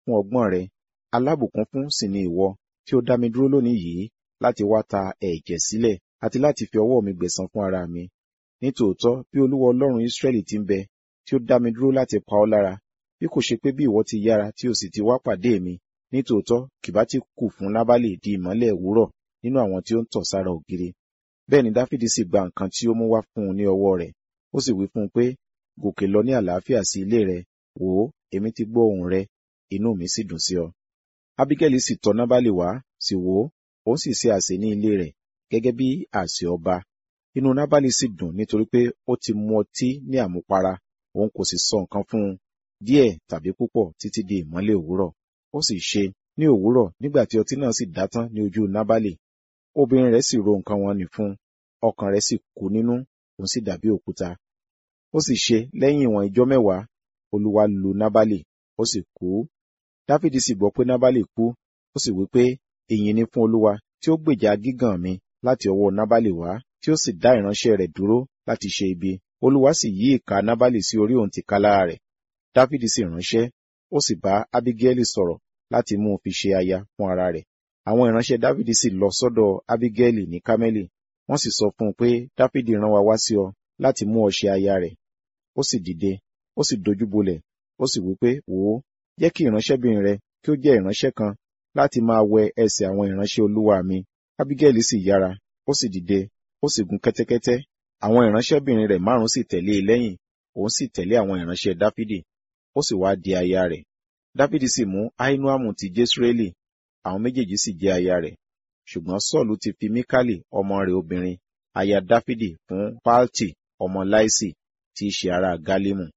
fún ọgbọ́n rẹ. Alábùkún fún sì ni ìwọ tí ó dá mi dúró lónìí yìí láti wá ta ẹ̀jẹ̀ sílẹ̀ àti láti fi ọwọ́ mi gbẹ̀san fún ara mi. Nítòótọ́ bí Olúwa Ọlọ́run Ísírẹ́lì ti ń bẹ, tí ó dá mi dúró láti pa ọ́ lára, bí kò ṣe pé bí ìwọ ti yára tí o sì ti wá pàdé mi, nítòótọ́ kìbá ti kù fún Nábálì di ìmọ́lẹ̀ òwúrọ̀ nínú àwọn tí ó ń tọ̀ sára ògiri. Bẹ́ẹ̀ ni Dáfídì sì gba nǹkan tí ó mú wá fún un ní ọwọ́ rẹ̀. Ó sì wí fún un pé, gòkè lọ ní àlàáfíà sí ilé rẹ. Wò ó, èmi ti gbọ́ ohùn rẹ, inú mi sì dùn sí ọ. Ábígẹ́lì sì tọ̀ Nábálì wá, sì wò ó, òun sì ṣe àsè ní ilé rẹ̀, gẹ́gẹ́ bí àsè ọba. Inú Nábálì sì dùn nítorí pé ó ti mu ọtí ní àmupara, òun kò sì sọ nǹkan fún un, díẹ̀ tàbí púpọ̀ títí di ìmọ́lẹ̀ òwúrọ̀. Ó sì ṣe ní òwúrọ̀ nígbà tí ọtí náà sì dá tán ní ojú Nábálì. Obìnrin rẹ̀ sì ro nǹkan wọn nì fún un, ọkàn rẹ̀ sì kú nínú, òun sì dàbí òkúta. Ó sì ṣe lẹ́yìn ìwọ̀n ijọ́ mẹ́wàá, Olúwa lu Nábálì, ó sì kú. Dáfídì sì gbọ́ pé Nábálì kú, ó sì wí pé, ìyìn ni fún Olúwa tí ó gbèjà gígàn mi láti ọwọ́ Nábálì wá, tí ó sì dá ìránṣẹ́ rẹ̀ dúró láti ṣe ibi. Olúwa sì yí ìkà Nábálì sí orí òǹtìkálára rẹ̀. Dáfídì sì ránṣẹ́, ó sì bá Ábígẹ́lì sọ̀rọ̀ láti mú un fi ṣe aya fún ara rẹ̀. Àwọn ìránṣẹ́ Dáfídì sì lọ sọ́dọ̀ Ábígẹ́lì ní Kámẹ́lì, wọ́n sì sọ fún un pé Dáfídì rán wa wá sí ọ láti mú ọ ṣe aya rẹ̀. Ó sì dìde, ó sì dojúbolẹ̀, ó sì wí pé, wò ó, jẹ́ kí ìránṣẹ́bìnrin rẹ kí ó jẹ́ ìránṣẹ́ kan láti máa wẹ ẹsẹ̀ àwọn ìránṣẹ́ olúwa mi. Ábígẹ́lì sì yára, ó sì dìde, ó sì gun kẹ́tẹ́kẹ́tẹ́. Àwọn ìránṣẹ́bìnrin rẹ̀ 5 sì tẹ̀lé e lẹ́yìn, òun sì tẹ̀lé àwọn ìránṣẹ́ Dáfídì, ó sì wá di aya rẹ̀. Dáfídì sì mú Ahinoamu ti Jesreeli, àwọn méjèèjì sì jẹ́ aya rẹ̀. Ṣùgbọ́n Sọ́ọ̀lù ti fi Míkálì ọmọ rẹ̀ obìnrin, aya Dáfídì fún Palti ọmọ Laisi, tí í ṣe ará Gálímù.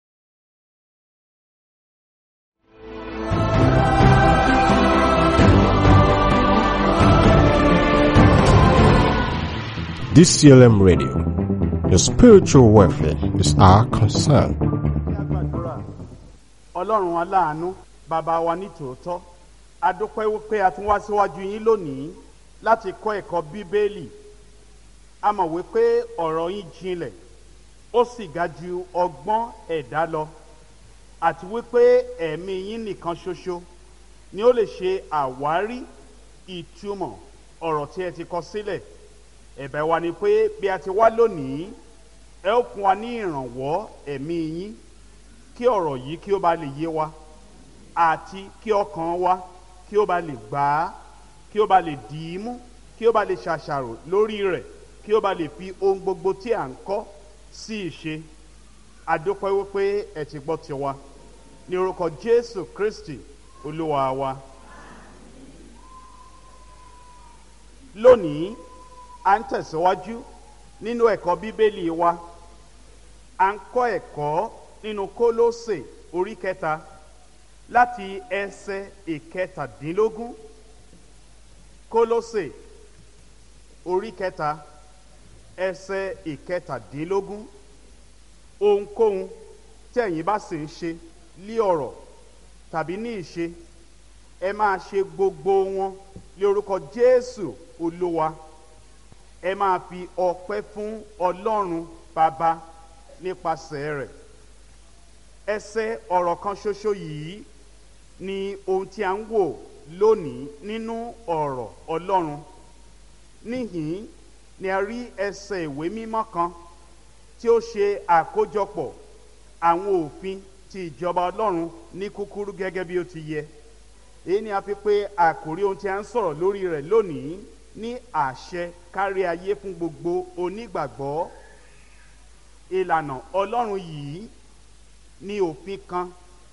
DCLM Radio. Your spiritual welfare is our concern. Ọlọ́run aláàánú, bàbá wa ní tòótọ́, a dúpẹ́ wípé a tún wá síwájú yín lónìí láti kọ́ ẹ̀kọ́ Bíbélì. A mọ̀ wípé ọ̀rọ̀ yín jinlẹ̀, ó sì ga ju ọgbọ́n ẹ̀dá lọ, àti wípé ẹ̀mí yín nìkan ṣoṣo ni ó lè ṣe àwárí ìtumọ̀ ọ̀rọ̀ tí ẹ ti kọ sílẹ̀. Ẹ̀bẹ̀ wa ni pé bí a ti wá lónìí, ẹ ó fún wa ní ìrànwọ́ ẹ̀mí yín kí ọ̀rọ̀ yìí kí ó bá lè yé wa, àti kí ọkàn wa kí ó bá lè gbà á, kí ó bá lè dì í mú, kí ó bá lè ṣàṣàrò lórí rẹ̀, kí ó bá lè fi ohun gbogbo tí à ń kọ́ sí ìṣe. A dúpẹ́ wípé ẹ ti gbọ́ tiwa ní orúkọ Jésù Kristi Olúwa wa. Lónìí a ń tẹ̀síwájú nínú ẹ̀kọ́ Bíbélì wa. À ń kọ́ ẹ̀kọ́ nínú Kólósè orí 3 láti ẹsẹ̀ 17. Kólósè orí 3 ẹsẹ̀ 17. Ohunkóhun tí ẹ̀yin bá sì ń ṣe lí ọ̀rọ̀ tàbí ní ìṣe, ẹ máa ṣe gbogbo wọn ní orúkọ Jésù Olúwa. Ẹ máa fi ọpẹ́ fún Ọlọ́run Baba nípasẹ̀ rẹ̀. Ẹsẹ̀ ọ̀rọ̀ kan ṣoṣo yìí ni ohun tí a ń wò lónìí nínú ọ̀rọ̀ Ọlọ́run. Níhìn ni a rí ẹsẹ̀ ìwé mímọ́ kan tí ó ṣe àkójọpọ̀ àwọn òfin ti ìjọba Ọlọ́run ní kúkúrú gẹ́gẹ́ bí ó ti yẹ. Èyí ni a fi pè àkòrí ohun tí a ń sọ̀rọ̀ lórí rẹ̀ lónìí ní àṣẹ kárí ayé fún gbogbo onígbàgbọ́. Ìlànà Ọlọ́run yìí ní òfin kan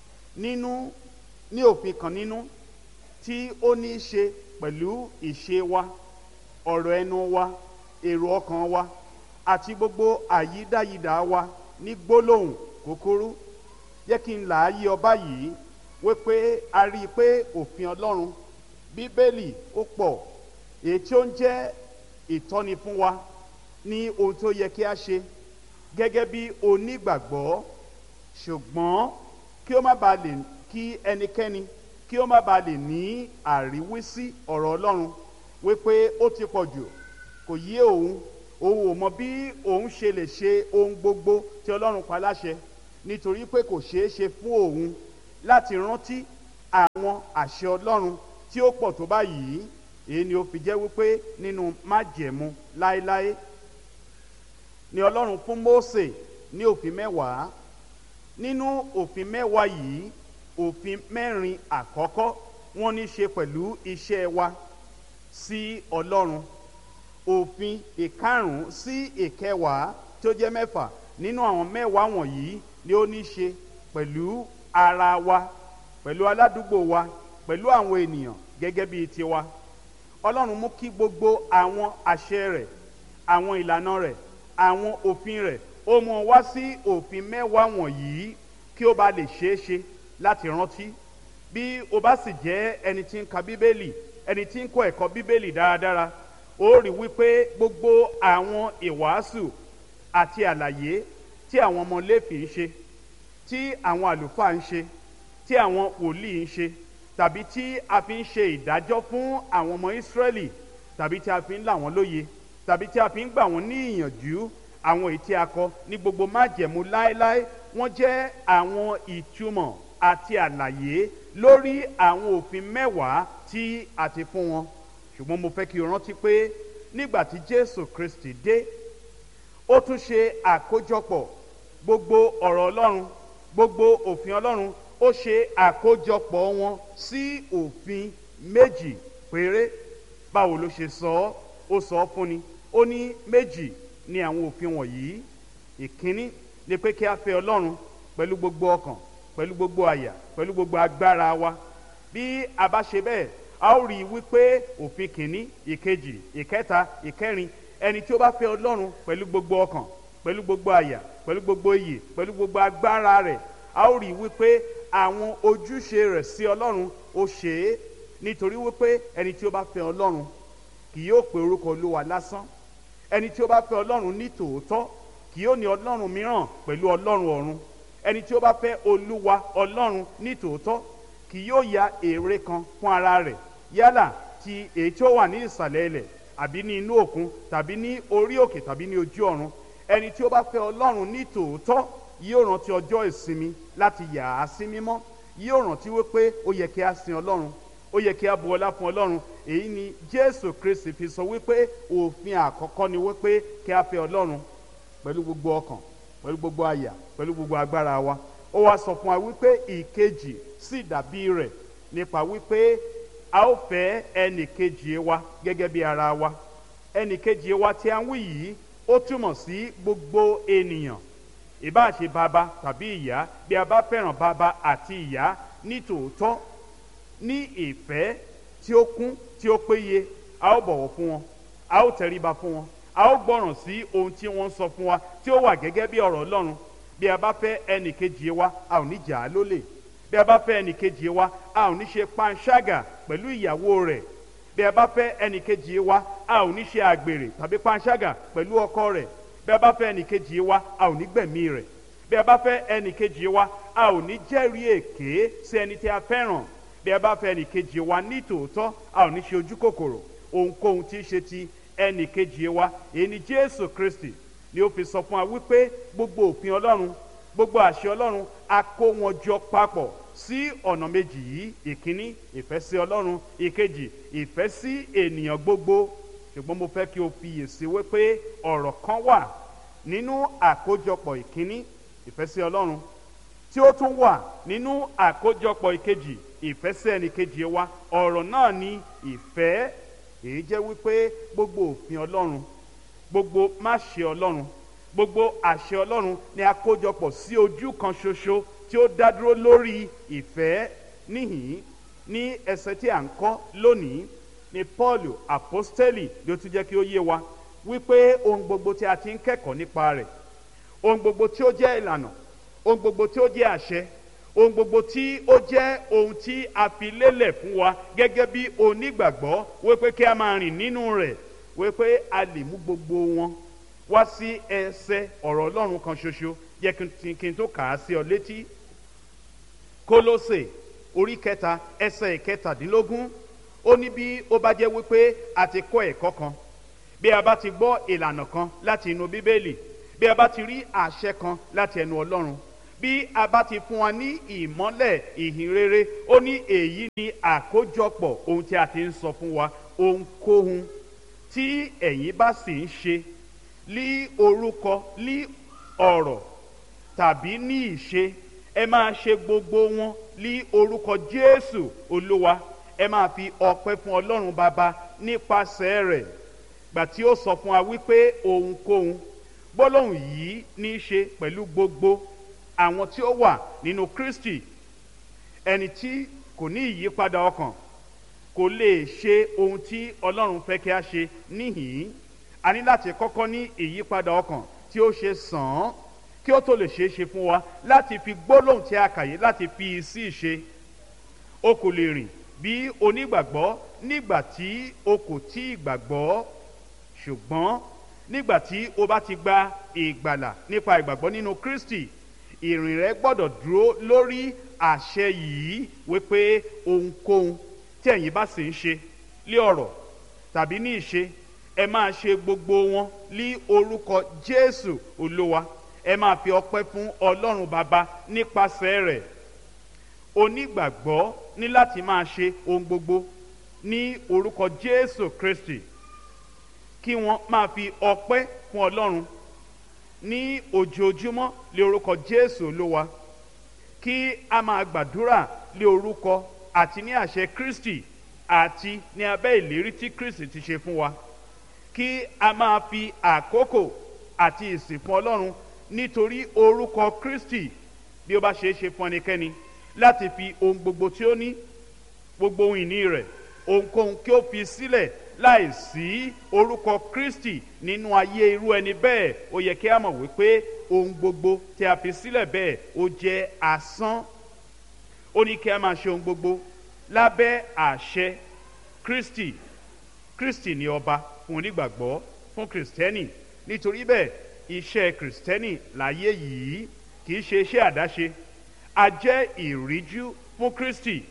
nínú tí ó ní í ṣe pẹ̀lú ìṣe wa, ọ̀rọ̀ ẹnu wa, èrò ọkàn wa àti gbogbo àyídáyidà wa ní gbólóhùn kúkúrú. Jẹ́ kí n là á yé ọ báyìí wípé a rí i pé òfin Ọlọ́run Bíbélì ó pọ̀, èyí tí ó ń jẹ́ ìtọ́ni fún wa ní ohun tó yẹ kí a ṣe gẹ́gẹ́ bí onígbàgbọ́. Ṣùgbọ́n kí ó má bàa lè kí ẹnikẹ́ni kí ó má bàa lè ní àríwísí ọ̀rọ̀ Ọlọ́run wípé ó ti pọ̀ jù, kò yé òun ò mọ bí òun ṣe lè ṣe ohun gbogbo tí Ọlọ́run pa láṣẹ, nítorí pé kò ṣeé ṣe fún òun láti rántí àwọn àṣẹ Ọlọ́run tí ó pọ̀ tó báyìí. Èyí ni ó fi jẹ́ wípé nínú májẹ̀mú láéláé ni Ọlọ́run fún Mósè ní òfin 10. Nínú òfin 10 yìí, òfin 4 àkọ́kọ́ wọ́n ní ṣe pẹ̀lú iṣẹ́ wa sí Ọlọ́run. Òfin 5 sí 10 tó jẹ́ 6 nínú àwọn 10 wọ̀nyí ni ó ní ṣe pẹ̀lú ara wa, pẹ̀lú aládùúgbò wa, pẹ̀lú àwọn ènìyàn gẹ́gẹ́ bíi tiwa. Ọlọ́run mú kí gbogbo àwọn àṣẹ rẹ̀, àwọn ìlànà rẹ̀, àwọn òfin rẹ̀, ó mú wá sí òfin 10 wọ̀nyí kí ó bá lè ṣeé ṣe láti rántí. Bí o bá sì jẹ́ ẹni tí ń ka Bíbélì, ẹni tí ń kọ́ ẹ̀kọ́ Bíbélì dáradára, ó rí wípé gbogbo àwọn ìwàásù àti àlàyé tí àwọn ọmọ Léfì ń ṣe, tí àwọn àlùfáà ń ṣe, tí àwọn wòlíì ń ṣe, tàbí tí a fi ń ṣe ìdájọ́ fún àwọn ọmọ Ísírẹ́lì, tàbí tí a fi ń là wọ́n lóye, tàbí tí a fi ń gbà wọ́n ní ìyànjú, àwọn èyí tí a kọ ní gbogbo májẹ̀mú láéláé, wọ́n jẹ́ àwọn ìtumọ̀ àti àlàyé lórí àwọn òfin 10 tí a ti fún wọn. Ṣùgbọ́n mo fẹ́ kí o rántí pé nígbà tí Jésù Kristi dé, ó tún ṣe àkójọpọ̀ gbogbo ọ̀rọ̀ Ọlọ́run, gbogbo òfin Ọlọ́run, ó ṣe àkójọpọ̀ wọn sí òfin 2 péré. Báwo ló ṣe sọ ọ́? Ó sọ ọ́ fún ni. Ó ní 2 ni àwọn òfin wọ̀nyí. Ìkíní ni pé kí a fẹ́ Ọlọ́run pẹ̀lú gbogbo ọkàn, pẹ̀lú gbogbo àyà, pẹ̀lú gbogbo agbára wa. Bí a bá ṣe bẹ́ẹ̀, a ó rí i wípé òfin kìíní, ìkejì, ìkẹta, ìkẹrin, ẹni tí ó bá fẹ́ Ọlọ́run pẹ̀lú gbogbo ọkàn, pẹ̀lú gbogbo àyà, pẹ̀lú gbogbo iyè, pẹ̀lú gbogbo agbára rẹ̀, a ó rí i wípé àwọn ojúṣe rẹ̀ sí Ọlọ́run ó ṣe é. Nítorí wípé ẹni tí ó bá fẹ́ Ọlọ́run kì yóò pe orúkọ Olúwa lásán. Ẹni tí ó bá fẹ́ Ọlọ́run ní tòótọ́ kì yóò ní Ọlọ́run mìíràn pẹ̀lú Ọlọ́run ọ̀run. Ẹni tí ó bá fẹ́ Olúwa Ọlọ́run ní tòótọ́ kì yóò ya ère kan fún ara rẹ̀, yálà ti èyí tí ó wà ní ìsàlẹ̀ ilẹ̀, àbí ní inú òkun, tàbí ní orí òkè, tàbí ní ojú ọ̀run. Ẹni tí ó bá fẹ́ Ọlọ́run ní tòótọ́ yóò rántí ọjọ́ ìsinmi láti yà á sí mímọ́. Yóò rántí wípé ó yẹ kí a sin Ọlọ́run, ó yẹ kí a bu ọlá fún Ọlọ́run. Èyí ni Jésù Kristi fi sọ wípé òfin àkọ́kọ́ ni wípé kí a fẹ́ Ọlọ́run pẹ̀lú gbogbo ọkàn, pẹ̀lú gbogbo àyà, pẹ̀lú gbogbo agbára wa. Ó wá sọ fún wa wípé ìkejì sì dàbí rẹ̀ nípa wípé a ó fẹ́ ẹnì kejì wa gẹ́gẹ́ bí ara wa. Ẹnì kejì wa tí a ń wí yìí ó túmọ̀ sí gbogbo ènìyàn, ìbá ṣe bàbá tàbí ìyá. Bí a bá fẹ́ràn bàbá àti ìyá ní tòótọ́, ní ìfẹ́ tí ó kún, tí ó péye, a ó bọ̀wọ̀ fún wọn, a ó tẹríba fún wọn, a ó gbọ́ràn sí ohun tí wọ́n sọ fún wa tí ó wà gẹ́gẹ́ bí ọ̀rọ̀ Ọlọ́run. Bí a bá fẹ́ ẹnì kejì wa, a ò ní jà á lólè. Bí a bá fẹ́ ẹnì kejì wa, a ò ní ṣe panṣágà pẹ̀lú ìyàwó rẹ̀. Bí a bá fẹ́ ẹnì kejì wa, a ò ní ṣe àgbèrè tàbí panṣágà pẹ̀lú ọkọ rẹ̀. Bí a bá fẹ́ ẹnì kejì wa, a ò ní gbẹ̀mí rẹ̀. Bí a bá fẹ́ ẹnì kejì wa, a ò ní jẹ́rìí èké sí ẹni tí a fẹ́ràn. Bí a bá fẹ́ ẹnì kejì wa ní tòótọ́, a ò ní ṣe ojú kòkòrò ohunkóhun tí í ṣe ti ẹnì kejì wa. Èyí ni Jésù Kristi ni ó fi sọ fún wa wípé gbogbo òfin Ọlọ́run, gbogbo àṣẹ Ọlọ́run, a kó wọn jọ papọ̀ sí ọ̀nà méjì yìí. Ìkíní, ìfẹ́ sí Ọlọ́run. Ìkejì, ìfẹ́ sí ènìyàn gbogbo. Ṣùgbọ́n mo fẹ́ kí o fiyèsí wípé ọ̀rọ̀ kan wà nínú àkójọpọ̀ ìkíní, ìfẹ́ sí Ọlọ́run, tí ó tún wà nínú àkójọpọ̀ ìkejì, ìfẹ́ sí ẹnì kejì wa. Ọ̀rọ̀ náà ni ìfẹ́. Èyí jẹ́ wípé gbogbo òfin Ọlọ́run, gbogbo máṣe Ọlọ́run, gbogbo àṣẹ Ọlọ́run ni a kójọpọ̀ sí ojú kan ṣoṣo tí ó dá dúró lórí ìfẹ́. Níhìn ní ẹsẹ̀ tí à ń kọ́ lónìí ni Paul apostoli ló tún jẹ́ kí ó yé wa wípé ohun gbogbo tí a ti ń kẹ́kọ̀ọ́ nípa rẹ̀, ohun gbogbo tí ó jẹ́ ìlànà, ohun gbogbo tí ó jẹ́ àṣẹ, ohun gbogbo tí ó jẹ́ ohun tí a fi lélẹ̀ fún wa gẹ́gẹ́ bí onígbàgbọ́ wípé kí a máa rìn nínú rẹ̀, wípé a lè mú gbogbo wọn wá sí ẹsẹ̀ ọ̀rọ̀ Ọlọ́run kan ṣoṣo. Yẹ kí n tó kà á sí ọ létí. Kólósè orí 3 ẹsẹ̀ 17. Ó ní bí ó bá jẹ́ wípé a ti kọ́ ẹ̀kọ́ kan, bí a bá ti gbọ́ ìlànà kan láti inú Bíbélì, bí a bá ti rí àṣẹ kan láti ẹnu Ọlọ́run, bí a bá ti fún wa ní ìmọ́lẹ̀ ìhìn rere, ó ní èyí ni àkójọpọ̀ ohun tí a ti ń sọ fún wa. Ohunkóhun tí ẹ̀yin bá sì ń ṣe ní orúkọ, ní ọ̀rọ̀ tàbí ní ìṣe, ẹ máa ṣe gbogbo wọn ní orúkọ Jésù Olúwa. Ẹ máa fi ọpẹ́ fún Ọlọ́run Baba nípasẹ̀ rẹ̀. Gbà tí ó sọ fún wa wípé ohunkóhun, gbólóhùn yìí ní í ṣe pẹ̀lú gbogbo àwọn tí ó wà nínú Kristi. Ẹni tí kò ní ìyípadà ọkàn kò lè ṣe ohun tí Ọlọ́run fẹ́ kí a ṣe níhìn-ín. A ní láti kọ́kọ́ ní ìyípadà ọkàn tí ó ṣe sàn án kí ó tó lè ṣeé ṣe fún wa láti fi gbólóhùn tí a kà yìí láti fi sí ìṣe. O kò lè rìn bí onígbàgbọ́ nígbà tí o kò tí ì gbàgbọ́, ṣùgbọ́n nígbà tí o bá ti gba ìgbàlà nípa ìgbàgbọ́ nínú Kristi, ìrìn rẹ gbọ́dọ̀ dúró lórí àṣẹ yìí wípé ohunkóhun tí ẹ̀yin bá sì ń ṣe lé ọ̀rọ̀ tàbí ní ìṣe, ẹ máa ṣe gbogbo wọn ní orúkọ Jésù Olúwa. Ẹ máa fi ọpẹ́ fún Ọlọ́run Baba nípasẹ̀ rẹ̀. Onígbàgbọ́ ní láti máa ṣe ohun gbogbo ní orúkọ Jésù Kristi, kí wọ́n máa fi ọpẹ́ fún Ọlọ́run ní ojoojúmọ́ lé orúkọ Jésù Olúwa. Kí a máa gbàdúrà lé orúkọ àti ní àṣẹ Kristi àti ní abẹ́ ìlérí tí Kristi ti ṣe fún wa. Kí a máa fi àkókò àti ìsìn fún Ọlọ́run nítorí orúkọ Kristi. Bí ó bá ṣeé ṣe fún ẹnikẹ́ni láti fi ohun gbogbo tí ó ní, gbogbo ohun ìní rẹ̀, ohunkóhun kí ó fi sílẹ̀ láì sí orúkọ Kristi nínú ayé irú ẹni bẹ́ẹ̀, ó yẹ kí a mọ̀ wípé ohun gbogbo tí a fi sílẹ̀ bẹ́ẹ̀ ó jẹ́ asán. Ó ní kí a máa ṣe ohun gbogbo lábẹ́ àṣẹ Kristi. Kristi ni ọba fún onígbàgbọ́, fún Kristẹni. Nítorí bẹ́ẹ̀, iṣẹ́ Kristẹni láyé yìí kì í ṣe iṣẹ́ àdáṣe. A jẹ́ ìríjú fún Kristi.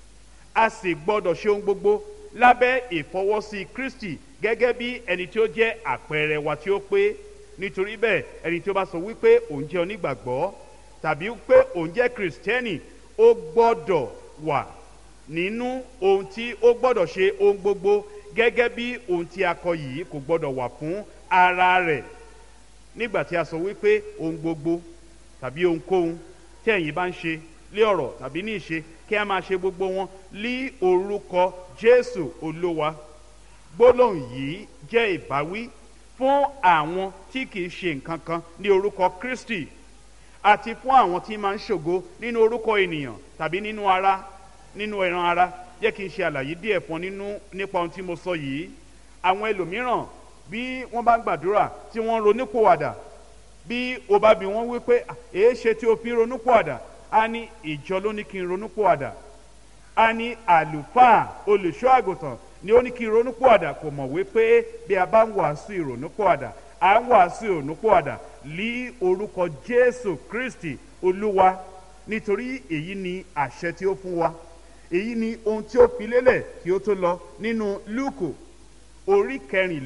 A sì gbọ́dọ̀ ṣe ohun gbogbo lábẹ́ ìfọwọ́sí Kristi gẹ́gẹ́ bí ẹni tí ó jẹ́ àpẹẹrẹ wa tí ó pé. Nítorí bẹ́ẹ̀, ẹni tí ó bá sọ wípé òun jẹ́ onígbàgbọ́ tàbí wípé òun jẹ́ Kristẹni, ó gbọ́dọ̀ wà nínú ohun tí ó gbọ́dọ̀ ṣe ohun gbogbo gẹ́gẹ́ bí ohun tí a kọ yìí kò gbọ́dọ̀ wà fún ara rẹ̀. Nígbà tí a sọ wípé ohun gbogbo tàbí ohunkóhun tí ẹ̀yin bá ń ṣe lé ọ̀rọ̀ tàbí ní ìṣe, kí a máa ṣe gbogbo wọn ní orúkọ Jésù Olúwa. Gbólóhùn yìí jẹ́ ìbáwí fún àwọn tí kìí ṣe nǹkan kan ní orúkọ Kristi àti fún àwọn tí máa ń ṣògo nínú orúkọ ènìyàn tàbí nínú ara, nínú ẹran ara. Jẹ́ kí n ṣe àlàyé díẹ̀ fún nípa ohun tí mo sọ yìí. Àwọn ẹlòmíràn bí wọ́n bá ń gbàdúrà tí wọ́n ronúpìwàdà, bí o bá bi wọ́n wípé èé ṣe tí o fi ronúpìwàdà, a ní ìjọ ló ní kí n ronúpìwàdà, a ní àlùfáà olùṣọ́ àgùntàn ni ó ní kí n ronúpìwàdà. Kò mọ̀ wípé bí a bá ń wàásù ìrònúpìwàdà, à ń wàásù ìrònúpìwàdà ní orúkọ Jésù Kristi Olúwa. Nítorí èyí ni àṣẹ tí ó fún wa, èyí ni ohun tí ó fi lélẹ̀ kí ó tó lọ nínú Lúùkù orí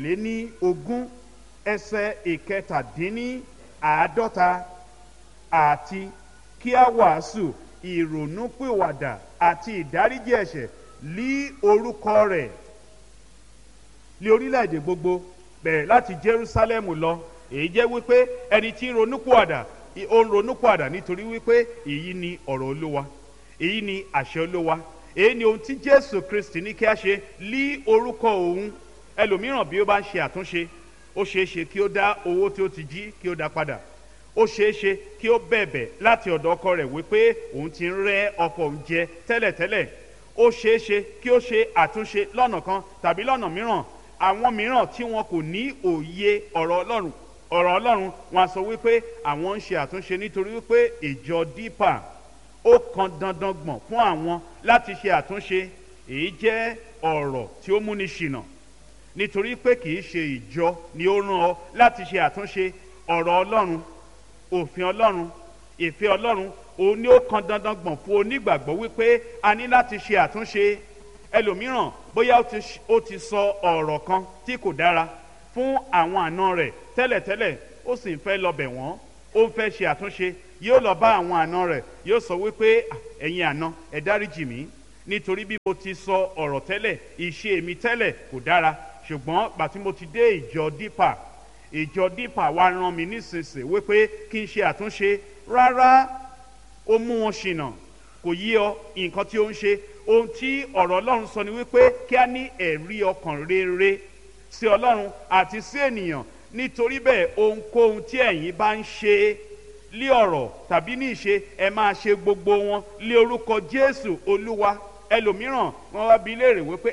24 ẹsẹ̀ 47. Àti kí a wàásù ìrònúpìwàdà àti ìdáríjì ẹ̀ṣẹ̀ ní orúkọ rẹ̀ ní orílẹ̀-èdè gbogbo, bẹ̀rẹ̀ láti Jerúsálẹ́mù lọ. Èyí jẹ́ wípé ẹni tí ń ronúpìwàdà, ó ń ronúpìwàdà nítorí wípé èyí ni ọ̀rọ̀ Olúwa, èyí ni àṣẹ Olúwa, èyí ni ohun tí Jésù Kristi ní kí a ṣe ní orúkọ òun. Ẹlòmíràn bí ó bá ń ṣe àtúnṣe, ó ṣeé ṣe kí ó dá owó tí ó ti jí kí ó dá padà. Ó ṣeé ṣe kí ó bẹ̀bẹ̀ láti ọ̀dọ̀ ọkọ rẹ̀ wípé òun ti ń rẹ́ ọkọ òun jẹ tẹ́lẹ̀tẹ́lẹ̀. Ó ṣeé ṣe kí ó ṣe àtúnṣe lọ́nà kan tàbí lọ́nà mìíràn. Àwọn mìíràn tí wọn kò ní òye ọ̀rọ̀ Ọlọ́run wọn á sọ wípé àwọn ń ṣe àtúnṣe nítorí wípé ìjọ dípà ó kan dandan gbọ̀n fún àwọn láti ṣe àtúnṣe. Èyí jẹ́ ọ̀rọ̀ tí ó múni ṣìnà, nítorí pé kì í ṣe ìjọ ni ó rán ọ láti ṣe àtúnṣe. Ọ̀rọ̀ Ọlọ́run, òfin Ọlọ́run, ìfẹ́ Ọlọ́run, òun ni ó kan dandan gbọ̀n fún onígbàgbọ́ wípé a ní láti ṣe àtúnṣe. Ẹlòmíràn bóyá ó ti sọ ọ̀rọ̀ kan tí kò dára fún àwọn àna rẹ̀ tẹ́lẹ̀tẹ́lẹ̀, ó sì ń fẹ́ lọ bẹ̀ wọ́n, ó ń fẹ́ ṣe àtúnṣe yóò lọ bá àwọn àna rẹ̀ yóò sọ wípé ẹ̀yin àna ẹ dáríjì mí nítorí bí mo ti sọ ọ̀rọ̀ tẹ́lẹ̀ ìṣe mi tẹ́lẹ̀ kò dára ṣùgbọ́n gbà tí mo ti dé ìjọ dípà wá rán mi nísinsìnyí wípé kí n ṣe àtúnṣe rárá ó mú wọn ṣìnà kò yí ọ nǹkan tí ó ń ṣe ohun tí ọ̀rọ̀ Ọlọ́run sọ ni wípé kí a ní ẹ̀rí ọkàn rere sí Ọlọ́run àti sí ènìyàn nítorí bẹ́ẹ̀ ohunkóhun tí ẹ̀yin bá ń ṣe lé ọ̀rọ̀ tàbí ní ìṣe ẹ máa ṣe gbogbo wọn lé orúkọ Jésù Olúwa. Ẹlòmíràn wọn wá bi léèrè wípé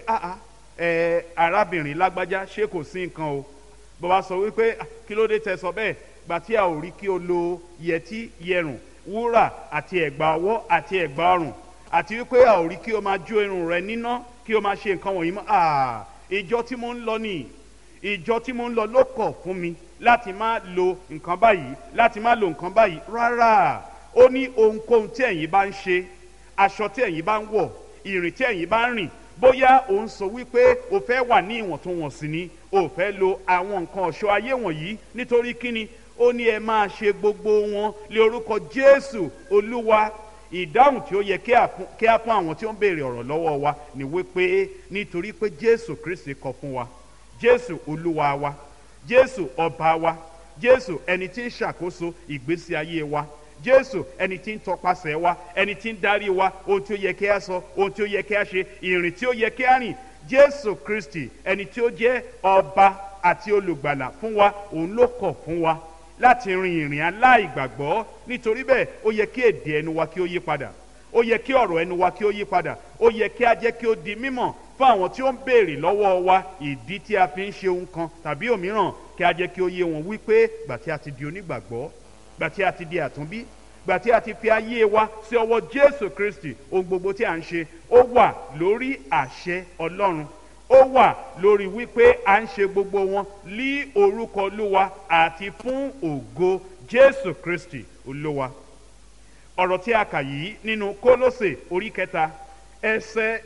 arábìnrin lágbájá ṣé kò sí nǹkan o bó bá sọ wípé kí ló dé tẹ́ sọ bẹ́ẹ̀ gbà tí a ò rí kí o lo yẹtí yẹrùn wúrà àti ẹ̀gbà ọwọ́ àti ẹ̀gbà ọrùn àti wípé a ò rí kí o máa jó irun rẹ níná kí o máa ṣe nǹkan wọ̀nyí mọ́ ìjọ tí mo ń lọ nìyí ìjọ tí mo ń lọ ló kọ̀ fún mi láti má lo nǹkan báyìí láti má lo nǹkan báyìí rárá ó ní ohunkóhun tí ẹ̀yin bá ń ṣe aṣọ tí ẹ̀yin bá ń wọ̀ ìrìn tí ẹ̀yin bá ń rìn bóyá ò ń sọ wípé o fẹ́ wà ní ìwọ̀ntúnwọ̀nsì ni o fẹ́ lo àwọn nǹkan ọ̀ṣọ́ ayé wọ̀nyí nítorí kíni ó ní ẹ máa ṣe gbogbo wọn lé orúkọ Jésù Olúwa. Ìdáhùn tí ó yẹ kí a fún àwọn tí ó ń béèrè ọ̀rọ̀ lọ́wọ́ wa ni wípé nítorí pé Jésù Kristi kọ fún wa Jésù Olúwa wa Jésù ọba wa Jésù ẹni tí ń ṣàkóso ìgbésí ayé wa Jésù ẹni tí ń tọpasẹ̀ wa ẹni tí ń darí wa ohun tí ó yẹ kí a sọ ohun tí ó yẹ kí a ṣe ìrìn tí ó yẹ kí a rìn Jésù Kristi ẹni tí ó jẹ́ ọba àti olùgbàlà fún wa òun ló kọ̀ fún wa láti rin ìrìn aláìgbàgbọ́ nítorí bẹ́ẹ̀ ó yẹ kí èdè ẹnu wa kí ó yí padà ó yẹ kí ọ̀rọ̀ ẹnu wa kí ó yí padà ó yẹ kí a jẹ́ kí ó di mímọ̀ fún àwọn tí ó ń béèrè lọ́wọ́ wa ìdí tí a fi ń ṣe ohun kan tàbí òmíràn kí a jẹ́ kí ó yé wọn wípé gbà tí a ti di onígbàgbọ́ gbà tí a ti di àtúnbí gbà tí a ti fi ayé wa sí ọwọ́ Jésù Kristi ohun gbogbo tí a ń ṣe ó wà lórí àṣẹ Ọlọ́run ó wà lórí wípé à ń ṣe gbogbo wọn lí orúkọ Olúwa àti fún ògo Jésù Kristi Olúwa. Ọ̀rọ̀ tí a kà yìí nínú Kólósè orí 3 ẹsẹ̀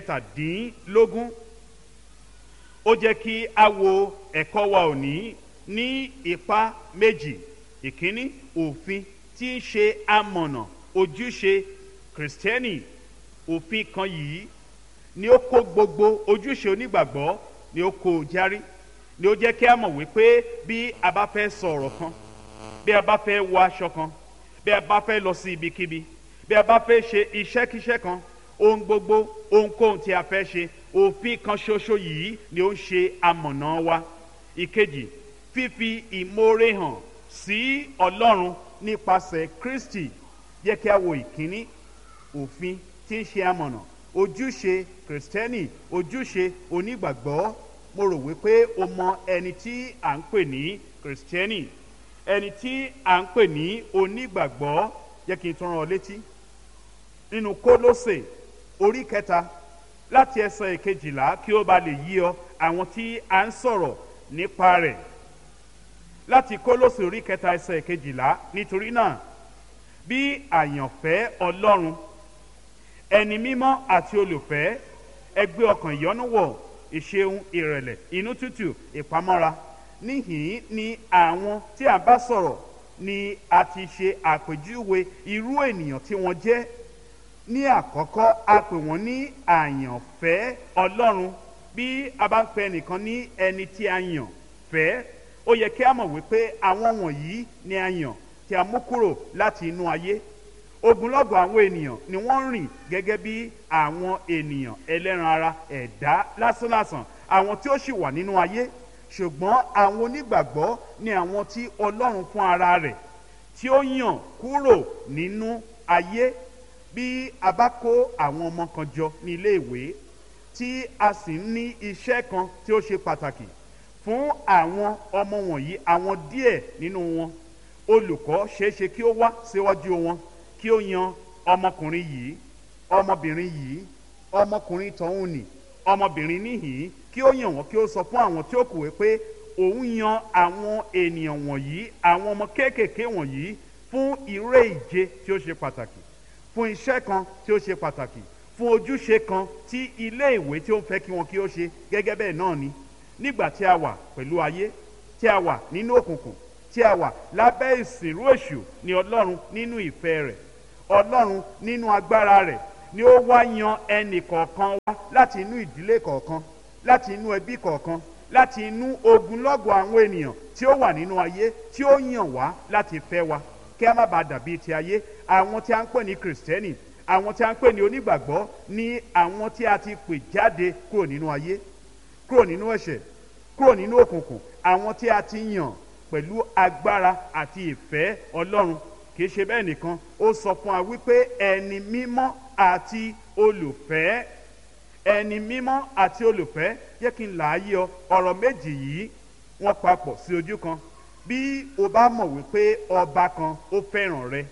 17 ó jẹ́ kí a wo ẹ̀kọ́ wa òní ní ipa méjì. Ìkíní, òfin tí ń ṣe amọ̀nà ojúṣe Kristẹni. Òfin kan yìí ni ó kó gbogbo ojúṣe onígbàgbọ́ ni ó kó járí ni ó jẹ́ kí a mọ̀ wípé bí a bá fẹ́ sọ ọ̀rọ̀ kan bí a bá fẹ́ wọ aṣọ kan bí a bá fẹ́ lọ sí ibikíbi bí a bá fẹ́ ṣe iṣẹ́kíṣẹ́ kan ohun gbogbo ohunkóhun tí a fẹ́ ṣe òfin kan ṣoṣo yìí ni ó ń ṣe amọ̀nà wa. Ìkejì, fífi ìmoore hàn sí Ọlọ́run nípasẹ̀ Kristi. Jẹ́ kí a wo ìkíní, òfin tí ń ṣe amọ̀nà ojúṣe Kristẹni ojúṣe onígbàgbọ́. Mo rò wípé o mọ ẹni tí à ń pè ní Kristẹni ẹni tí à ń pè ní onígbàgbọ́. Jẹ́ kí n tún rán ọ létí nínú Kólósè orí 3 láti ẹsẹ̀ 12 kí ó ba lè yí ọ àwọn tí à ń sọ̀rọ̀ nípa rẹ̀. Láti Kólósè orí 3 ẹsẹ̀ 12, nítorí náà bí àyànfẹ́ Ọlọ́run ẹni mímọ́ àti olùfẹ́ ẹ gbé ọkàn ìyọ́nú wọ̀ ìṣeun ìrẹ̀lẹ̀ inú tútù ìpamọ́ra. Níhìn ni àwọn tí a bá sọ̀rọ̀ ni a ti ṣe àpèjúwe irú ènìyàn tí wọ́n jẹ́. Ní àkọ́kọ́ a pè wọ́n ní àyànfẹ́ Ọlọ́run. Bí a bá ń pè ẹnìkan ní ẹni tí a yàn fẹ́ ó yẹ kí a mọ̀ wípé àwọn wọ̀nyí ni a yàn tí a mú kúrò láti inú ayé. Ogunlọ́gọ̀ àwọn ènìyàn ni wọ́n rìn gẹ́gẹ́ bí àwọn ènìyàn ẹlẹ́ran ara ẹ̀dá lásánlàsàn àwọn tí ó sì wà nínú ayé. Ṣùgbọ́n àwọn onígbàgbọ́ ni àwọn tí Ọlọ́run fún ara rẹ̀ tí ó yàn kúrò nínú ayé. Bí a bá kó àwọn ọmọ kan jọ ní ilé ìwé tí a sì ń ní iṣẹ́ kan tí ó ṣe pàtàkì fún àwọn ọmọ wọ̀nyí, àwọn díẹ̀ nínú wọn, olùkọ́ ṣeéṣe kí ó wá síwájú wọn kí ó yan ọmọkùnrin yìí, ọmọbìnrin yìí, ọmọkùnrin tọ̀hún nì, ọmọbìnrin níhìn, kí ó yàn wọ́n kí ó sọ fún àwọn tí ó kù pé òun yan àwọn ènìyàn wọ̀nyí, àwọn ọmọ kéékèèké wọ̀nyí fún eré ìje tí ó ṣe pàtàkì, fún iṣẹ́ kan tí ó ṣe pàtàkì, fún ojúṣe kan tí ilé ìwé tí ó ń fẹ́ kí wọn kí ó ṣe. Gẹ́gẹ́ bẹ́ẹ̀ náà ni nígbà tí a wà pẹ̀lú ayé, tí a wà nínú òkùnkùn, tí a wà lábẹ́ ìsìnrú èṣù ni Ọlọ́run nínú ìfẹ́ rẹ̀, Ọlọ́run nínú agbára rẹ̀ ni ó wá yan ẹnì kọ̀ọ̀kan wá láti inú ìdílé kọ̀ọ̀kan, láti inú ẹbí kọ̀ọ̀kan, láti inú ogunlọ́gọ̀ àwọn ènìyàn tí ó wà nínú ayé, tí ó yàn wá láti fẹ́ wa kí a má bàa dàbí ti ayé. Àwọn tí a ń pè ní kìrìsìtẹ́nì, àwọn tí a ń pè ní onígbàgbọ́ ní àwọn tí a ti pè jáde kúrò nínú ayé, kúrò nínú ẹ̀ṣẹ̀, kúrò nínú òkùnkùn, àwọn tí a ti yàn pẹ̀lú agbára àti ìfẹ́ Ọlọ́run. Kì í ṣe bẹ́ẹ̀ nìkan, ó sọ fún wa wípé ẹni mímọ́ àti olùfẹ́, ẹni mímọ́ àti olùfẹ́. Jẹ́ kí n là á yé ọ, ọ̀rọ̀ méjì yìí wọ́n papọ̀ sí ojú kan. Bí o bá mọ̀ wípé ọba kan ó fẹ́ràn rẹ,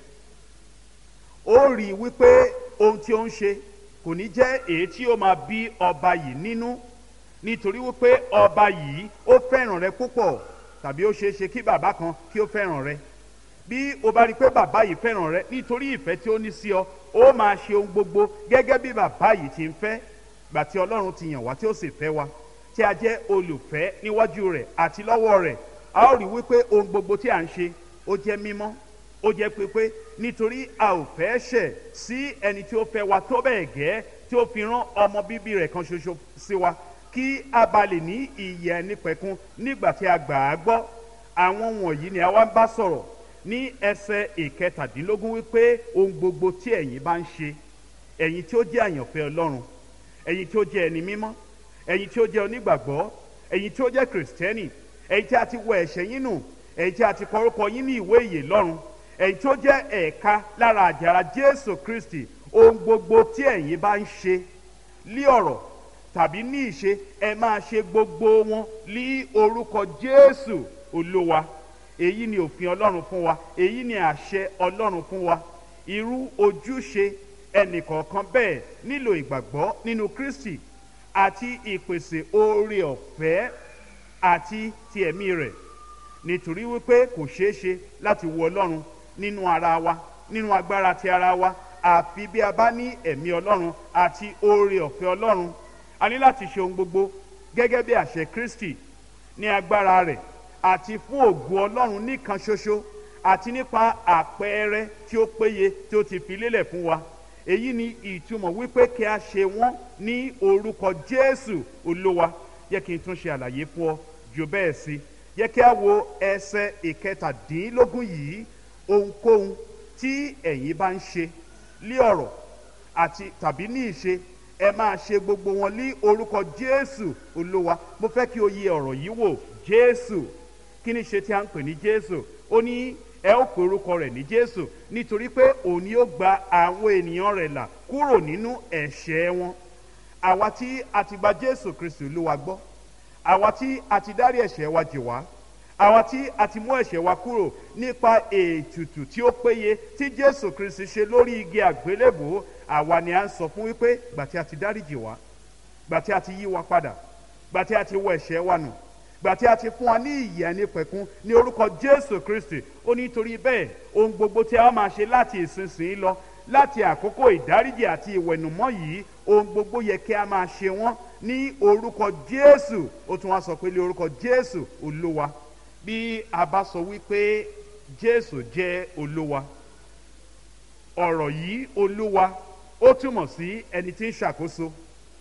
ó rí i wípé ohun tí ó ń ṣe kò ní jẹ́ èyí tí ó máa bí ọba yìí nínú, nítorí wípé ọba yìí ó fẹ́ràn rẹ púpọ̀. Tàbí ó ṣeé ṣe kí bàbá kan kí ó fẹ́ràn rẹ. Bí o bá rí i pé bàbá yìí fẹ́ràn rẹ nítorí ìfẹ́ tí ó ní sí ọ, ó máa ṣe ohun gbogbo gẹ́gẹ́ bí bàbá yìí ti ń fẹ́. Gbà tí Ọlọ́run ti yàn wá tí ó sì fẹ́ wa, tí a jẹ́ olùfẹ́ níwájú rẹ̀ àti lọ́wọ́ rẹ̀, a ó rí wípé ohun gbogbo tí à ń ṣe ó jẹ́ mímọ́, ó jẹ́ pípé, nítorí a ò fẹ́ ṣẹ̀ sí ẹni tí ó fẹ́ wa tó bẹ́ẹ̀ gẹ́ tí ó fi rán ọmọ bíbí rẹ̀ kan ṣoṣo sí wa, kí a bá lè ní ìyè ẹnìpẹ̀kun nígbà tí a gbà á gbọ́. Àwọn wọ̀nyí ni a wá ń bá sọ̀rọ̀ ní ẹsẹ̀ ìkẹtàdínlógún wípé ohun gbogbo tí ẹ̀yin bá ń ṣe, ẹ̀yin tí ó jẹ́ àyànfẹ́ Ọlọ́run, ẹ̀yin tí ó jẹ́ ẹni mímọ́, ẹ̀yin tí ó jẹ́ onígbàgbọ́, ẹ̀yin tí ó jẹ́ kìrìsìtẹ́nì, ẹ̀yin tí a ti wọ ẹ̀ṣẹ̀ yín nù, ẹ̀yin tí a ti kọ orúkọ yín ní ìwé ìyè lọ́run, ẹ̀yin tí ó jẹ́ ẹ̀ka lára àjàrà Jésù Kristi. Ohun gbogbo tí ẹ̀yin bá ń ṣe lí ọ̀rọ̀ tàbí ní ìṣe, ẹ máa ṣe gbogbo wọn ní orúkọ Jésù Olúwa. Èyí ni òfin Ọlọ́run fún wa, èyí ni àṣẹ Ọlọ́run fún wa. Irú ojúṣe ẹnìkọ̀ọ̀kan bẹ́ẹ̀ nílò ìgbàgbọ́ nínú Kristi àti ìpèsè oore ọ̀fẹ́ àti ti ẹ̀mí rẹ̀, nítorí wípé kò ṣeé ṣe láti wo Ọlọ́run nínú ara wa, nínú agbára ti ara wa, àfi bí a bá ní ẹ̀mí Ọlọ́run àti oore ọ̀fẹ́ Ọlọ́run. A ní láti ṣe ohun gbogbo gẹ́gẹ́ bí àṣẹ Kristi ní agbára rẹ̀ àti fún ògo Ọlọ́run nìkan ṣoṣo, àti nípa àpẹẹrẹ tí ó péye tí ó ti fi lélẹ̀ fún wa. Èyí ni ìtumọ̀ wípé kí a ṣe wọ́n ní orúkọ Jésù Olúwa. Yẹ kí n tún ṣe àlàyé fún ọ jù bẹ́ẹ̀ sí. Yẹ kí a wo ẹsẹ̀ ìkẹtàdínlógún yìí. Ohunkóhun tí ẹ̀yin bá ń ṣe lí ọ̀rọ̀ àti tàbí ní ìṣe, ẹ máa ṣe gbogbo wọn ní orúkọ Jésù Olúwa. Mo fẹ́ kí o yẹ ọ̀rọ̀ yìí wò. Jésù, kí ni ṣe tí a ń pè ní Jésù? Ó ní ẹ ó pe orúkọ rẹ̀ ní Jésù nítorí pé òun ni ó gba àwọn ènìyàn rẹ̀ là kúrò nínú ẹ̀ṣẹ̀ wọn. Àwa tí a ti gba Jésù Kristi Olúwa gbọ́, àwa tí a ti dárí ẹ̀ṣẹ̀ wa jì wá, àwa tí a ti mú ẹ̀ṣẹ̀ wa kúrò nípa ètùtù tí ó péye tí Jésù Kristi ṣe lórí igi àgbélébùú, àwa ni a ń sọ fún wípé gbà tí a ti dáríjì wá, gbà tí a ti yí wa padà, gbà tí a ti wọ ẹ̀ṣẹ̀ wa nù, gbà tí a ti fún wa ní ìyè ẹnìpẹ̀kun ní orúkọ Jésù Kristi. Ó ní torí bẹ́ẹ̀ ohun gbogbo tí a máa ṣe láti ìsinsìnyí lọ, láti àkókò ìdáríjì àti ìwẹ̀nùmọ́ yìí, ohun gbogbo yẹ kí a máa ṣe wọ́n ní orúkọ Jésù. Ó tún wá sọ pé ní orúkọ Jésù Olúwa. Bí a bá sọ wípé Jésù jẹ́ Olúwa, ọ̀rọ̀ yìí Olúwa ó túmọ̀ sí ẹni tí ń ṣàkóso,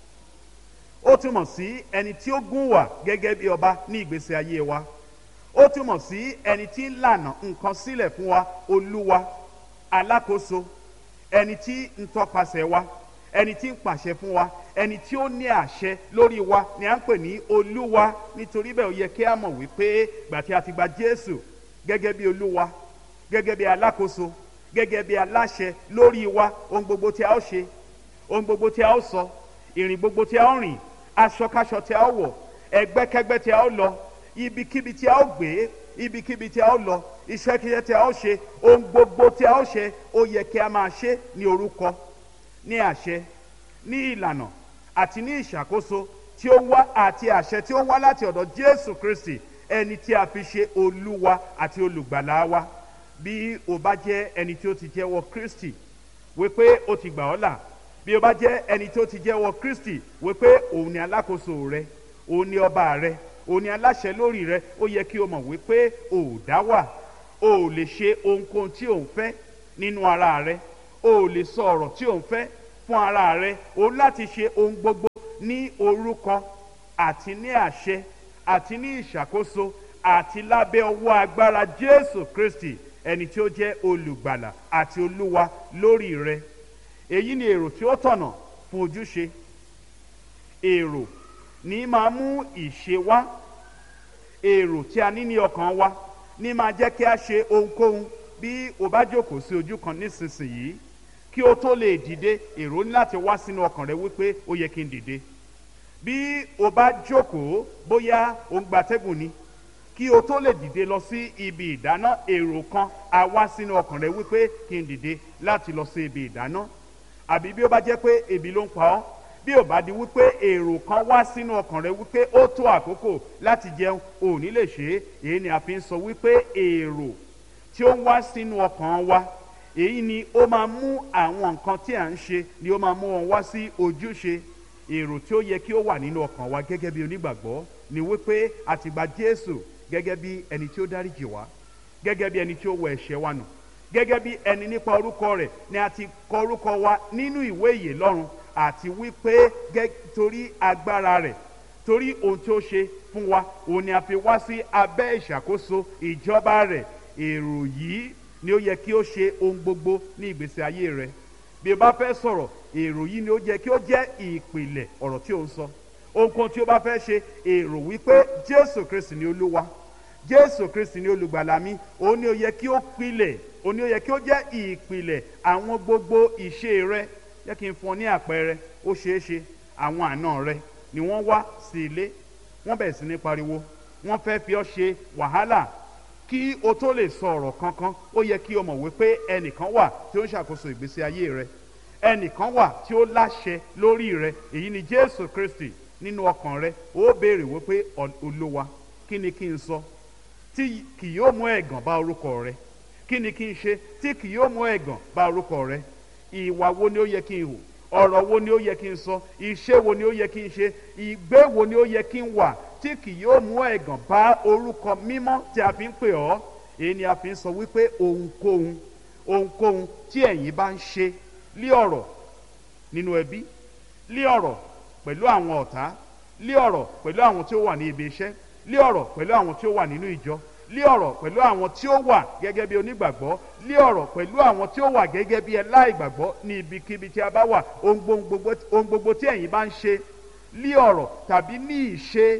ó túmọ̀ sí ẹni tí ó gún wà gẹ́gẹ́ bí ọba ní ìgbésí ayé wa, ó túmọ̀ sí ẹni tí ń lànà nǹkan sílẹ̀ fún wa. Olúwa, alákòóso, ẹni tí ń tọpasẹ̀ wa, ẹni tí ń pàṣẹ fún wa, ẹni tí ó ní àṣẹ lórí wa ni à ń pè ní Olúwa. Nítorí bẹ́ẹ̀ ó yẹ kí a mọ̀ wípé gbà tí a ti gba Jésù gẹ́gẹ́ bí Olúwa, gẹ́gẹ́ bí alákòóso, gẹ́gẹ́ bí aláṣẹ lórí wa, ohun gbogbo tí a ó ṣe, ohun gbogbo tí a ó sọ, ìrìn gbogbo tí a ó rìn, aṣọkáṣọ tí a ó wọ̀, ẹgbẹ́kẹ́gbẹ́ tí a ó lọ, ibikíbi tí a ó gbé, ibikíbi tí a ó lọ, iṣẹ́kíṣẹ́ tí a ó ṣe, ohun gbogbo tí a ó ṣe, ó yẹ kí a máa ṣe ní orúkọ, ní àṣẹ, ní ìlànà àti ní ìṣàkóso tí ó wá àti àṣẹ tí ó wá láti ọ̀dọ̀ Jésù Kristi, ẹni tí a fi ṣe Olúwa àti olùgbàlà wa. Bí o bá jẹ́ ẹni tí ó ti jẹ́wọ́ Kristi wípé ó ti gbà ọ́ là, bí o bá jẹ́ ẹni tí ó ti jẹ́wọ́ Kristi wípé òun ni alákòóso rẹ, òun ni ọba rẹ, òun ni aláṣẹ lórí rẹ, ó yẹ kí o mọ̀ wípé o ò dá wà, o ò lè ṣe ohunkóhun tí ò ń fẹ́ nínú ara rẹ, o ò lè sọ ọ̀rọ̀ tí ò ń fẹ́ fún ara rẹ, o láti ṣe ohun gbogbo ní orúkọ àti ní àṣẹ àti ní ìṣàkóso àti lábẹ́ ọwọ́ agbára Jésù Kristi, ẹni tí ó jẹ́ olùgbàlà àti olúwa lórí rẹ. Èyí ni èrò tí ó tọ̀nà fún ojúṣe. Èrò ní máa mú ìṣe wá. Èrò tí a ní ní ọkàn wa ní máa jẹ́ kí a ṣe ohunkóhun. Bí o bá jókòó sí ojú kan nísinsìnyí, kí o tó lè dìde, èrò ní láti wá sínú ọkàn rẹ wípé ó yẹ kí n dìde. Bí o bá jókòó, bóyá o ń gbatẹ́gùn ni, kí o tó lè dìde lọ sí ibi ìdáná, èrò kan á wá sínú ọkàn rẹ wípé kí n dìde láti lọ sí ibi ìdáná. Àbí bí ó bá jẹ́ pé ebi ló ń pa ọ́, bí ó bá di wípé èrò kan wá sínú ọkàn rẹ wípé ó tó àkókò láti jẹun, ò ní lè ṣe é. Èyí ni a fi ń sọ wípé èrò tí ó ń wá sínú ọkàn wa, èyí ni ó máa mú àwọn nǹkan tí à ń ṣe, ni ó máa mú wọn wá sí ojúṣe. Èrò tí ó yẹ kí ó wà nínú ọkàn wa gẹ́gẹ́ bí onígbàgbọ́ ni wípé a ti gba Jésù gẹ́gẹ́ bí ẹni tí ó dáríjì wá, gẹ́gẹ́ bí ẹni tí ó wẹ ẹ̀ṣẹ̀ wa nù, gẹ́gẹ́ bí ẹni nípa orúkọ rẹ̀ ni a ti kọ orúkọ wa nínú ìwé ìyè lọ́run, àti wípé torí agbára rẹ̀, torí ohun tí ó ṣe fún wa, òun ni a fi wá sí abẹ́ ìṣàkóso ìjọba rẹ̀. Èrò yìí ni ó yẹ kí ó ṣe ohun gbogbo ní ìgbésí ayé rẹ. Bí o bá fẹ́ sọ̀rọ̀, èrò yìí ni ó yẹ kí ó jẹ́ ìpìlẹ̀ ọ̀rọ̀ tí ó ń sọ. Ohunkóhun tí o bá fẹ́ ṣe, èrò wípé Jésù Kristi ni Olúwa, Jésù Kristi ni olùgbàlà mi, òun ni ó yẹ kí ó pilẹ̀, òun ni ó yẹ kí ó jẹ́ ìpìlẹ̀ àwọn gbogbo ìṣe rẹ. Jẹ́ kí n fún ọ ní àpẹẹrẹ. Ó ṣeé ṣe àwọn àna rẹ ni wọ́n wá sí ilé, wọ́n bẹ̀rẹ̀ sí ní pariwo, wọ́n fẹ́ fi ọ́ ṣe wàhálà. Kí o tó lè sọ ọ̀rọ̀ kankan, ó yẹ kí o mọ̀ wípé ẹnìkan wà tí ó ń ṣàkóso ìgbésí ayé rẹ, ẹnìkan wà tí ó láṣẹ lórí rẹ. Èyí ni Jésù Kristi. Nínú ọkàn rẹ ó béèrè wípé Olúwa, kí ni kí n sọ tí kì yóò mú ẹ̀gàn bá orúkọ rẹ? Kí ni kí n ṣe tí kì yóò mú ẹ̀gàn bá orúkọ rẹ? Ìwà wo ni ó yẹ kí n hù? Ọ̀rọ̀ wo ni ó yẹ kí n sọ? Iṣẹ́ wo ni ó yẹ kí n ṣe? Ìgbé wo ni ó yẹ kí n wà tí kì yóò mú ẹ̀gàn bá orúkọ mímọ́ tí a fi ń pè ọ́? Èyí ni a fi ń sọ wípé ohunkóhun tí ẹ̀yin bá ń ṣe lí ọ̀rọ̀ nínú ẹbí, lí ọ̀rọ̀ pẹ̀lú àwọn ọ̀tá, lí ọ̀rọ̀ pẹ̀lú àwọn tí ó wà ní ibi iṣẹ́, lí ọ̀rọ̀ pẹ̀lú àwọn tí ó wà nínú ìjọ, lí ọ̀rọ̀ pẹ̀lú àwọn tí ó wà gẹ́gẹ́ bí onígbàgbọ́, lí ọ̀rọ̀ pẹ̀lú àwọn tí ó wà gẹ́gẹ́ bí aláìgbàgbọ́ ní ibikíbi tí a bá wà. Ohun gbogbo tí ẹ̀yin bá ń ṣe lí ọ̀rọ̀ tàbí ní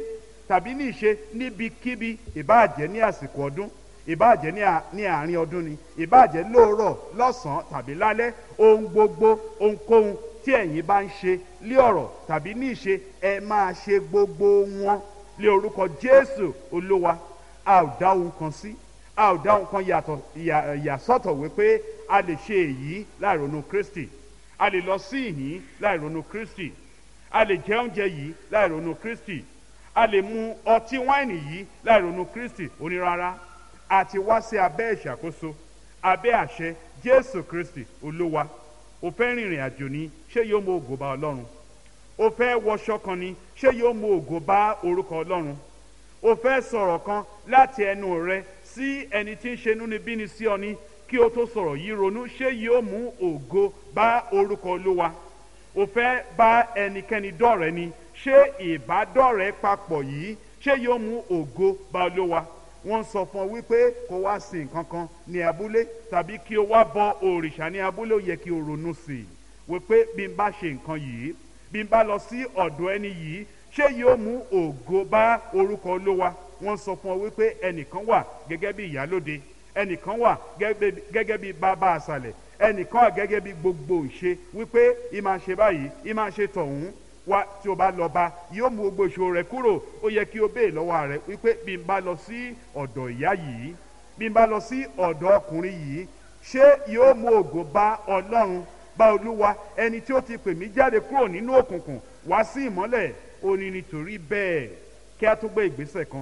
ìṣe níbikíbi, ìbáàjẹ́ ní àsìkò ọdún, ìbáàjẹ́ ní àárín ọdún ni, ìbáàjẹ́ lóòrọ̀, lọ́sàn-án tàbí lálẹ́, ohunkóhun tí ẹ̀yin bá ń ṣe lí ọ̀rọ̀ tàbí ní ìṣe, ẹ máa ṣe gbogbo wọn lé orúkọ Jésù Olúwa. A ò dá ohun kan sí, a ò dá ohun kan yàsọ́tọ̀ wípé a lè ṣe èyí láì ronú Kristi, a lè lọ sí ìhín láì ronú Kristi, a lè jẹ oúnjẹ yìí láì ronú Kristi, a lè mu ọtí wáìnì yìí láì ronú Kristi. Ó ní rárá, a ti wá sí abẹ́ ìṣàkóso, abẹ́ àṣẹ Jésù Kristi Olúwa. O fẹ́ rìnrìn àjò ni, ṣé yóò mú ògo bá Ọlọ́run? O fẹ́ wọṣọ kan ni, ṣé yóò mú ògo bá orúkọ Ọlọ́run? O fẹ́ sọ̀rọ̀ kan láti ẹnu rẹ sí ẹni tí ń ṣe inúnibíni sí ọ ni, kí o tó sọ̀rọ̀ yìí ronú, ṣé yóò mú ògo bá orúkọ Olúwa? O fẹ́ bá ẹnikẹ́ni dọ̀rẹ́ ni, ṣé ìbádọ́rẹ́ papọ̀ yìí ṣé yóò mú ògo bá Olúwa? Wọ́n sọ fún ọ wípé kó wá sin nǹkan kan ní abúlé tàbí kí o wá bọ òrìṣà ní abúlé. Ó yẹ kí o ronú sí i wípé bí n bá ṣe nǹkan yìí, bí n bá lọ sí ọ̀dọ̀ ẹni yìí, ṣé yóò mú ògo bá orúkọ Olúwa? Wọ́n sọ fún ọ wípé ẹnìkan wà gẹ́gẹ́ bí ìyálóde, ẹnìkan wà gẹ́gẹ́ bí bàbá àṣàlẹ̀, ẹnìkan wà gẹ́gẹ́ bí gbogbo ìṣe, wípé ìmáa ṣe báyìí, ìmáa ṣe tọ̀hún. Wá tí o bá lọ bá, yóò mú gbogbo ìṣòro rẹ kúrò. Ó yẹ kí o béè lọ́wọ́ rẹ wípé bí n bá lọ sí ọ̀dọ̀ ìyá yìí, bí n bá lọ sí ọ̀dọ̀ ọkùnrin yìí, ṣé yóò mú ògo bá Ọlọ́run, bá Olúwa, ẹni tí ó ti pè mí jáde kúrò nínú òkùnkùn wá sí ìmọ́lẹ̀? Ó ní nítorí bẹ́ẹ̀ kí a tó gbé ìgbésẹ̀ kan,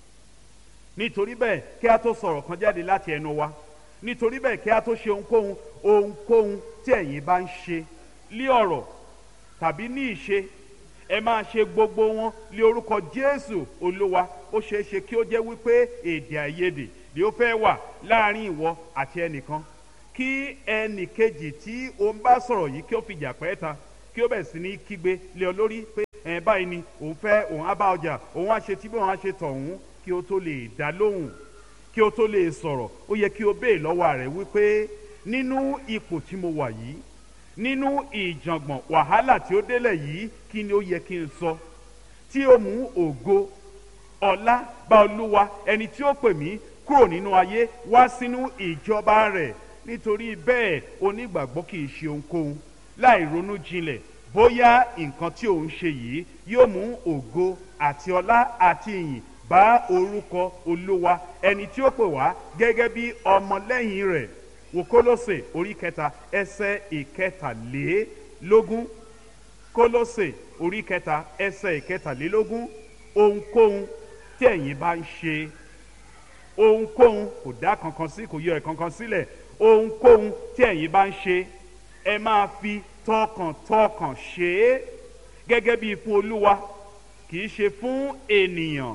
nítorí bẹ́ẹ̀ kí a tó sọ̀rọ̀ kan jáde láti ẹnu wa, nítorí bẹ́ẹ̀ kí a tó ṣe ohunkóhun tí ẹ̀yin bá ń ṣe lí ọ̀rọ̀ tàbí ní ìṣe, ẹ máa ṣe gbogbo wọn lé orúkọ Jésù Olúwa. ó ṣeé ṣe kí ó jẹ́ wípé èdè àìyedè ni ó fẹ́ wà láàrin ìwọ àti ẹnìkan, kí ẹnì kejì tí o ń bá sọ̀rọ̀ yìí kí ó fi jà pẹ́ ta, kí ó bẹ̀ sí ní kígbe lé ọ lórí pé báyìí ni òun fẹ́, òun á bá ọjà, òun á ṣe tí bí òun á ṣe tọ̀hún, kí ó tó lè dá lóhùn, kí ó tó lè sọ̀rọ̀. Ó yẹ kí o béè lọ́wọ́ rẹ̀ wípé nínú ipò tí mo wà yìí, nínú ìjàngbọ̀n wàhálà tí ó délẹ̀ yìí, kí ni ó yẹ kí n sọ tí ó mú ògo ọlá bá Olúwa ẹni tí ó pè mí kúrò nínú ayé wá sínú ìjọba rẹ̀. Nítorí bẹ́ẹ̀ onígbàgbọ́ kì í ṣe ohunkóhun láì ronú jinlẹ̀ bóyá nǹkan tí òun ṣe yìí yóò mú ògo àti ọlá àti ìyìn bá orúkọ Olúwa ẹni tí ó pè wá gẹ́gẹ́ bí ọmọlẹ́yìn rẹ̀. Wò Kólósè orí 3 ẹsẹ̀ 13. Kólósè orí 3 ẹsẹ̀ 13. Ohunkóhun tí ẹ̀yin bá ń ṣe, ohunkóhun, kò dá kankan sí, kò yọ ẹ̀ kankan sílẹ̀, ohunkóhun tí ẹ̀yin bá ń ṣe, ẹ máa fi tọkàntọkàn ṣe é gẹ́gẹ́ bí fún Olúwa, kì í ṣe fún ènìyàn.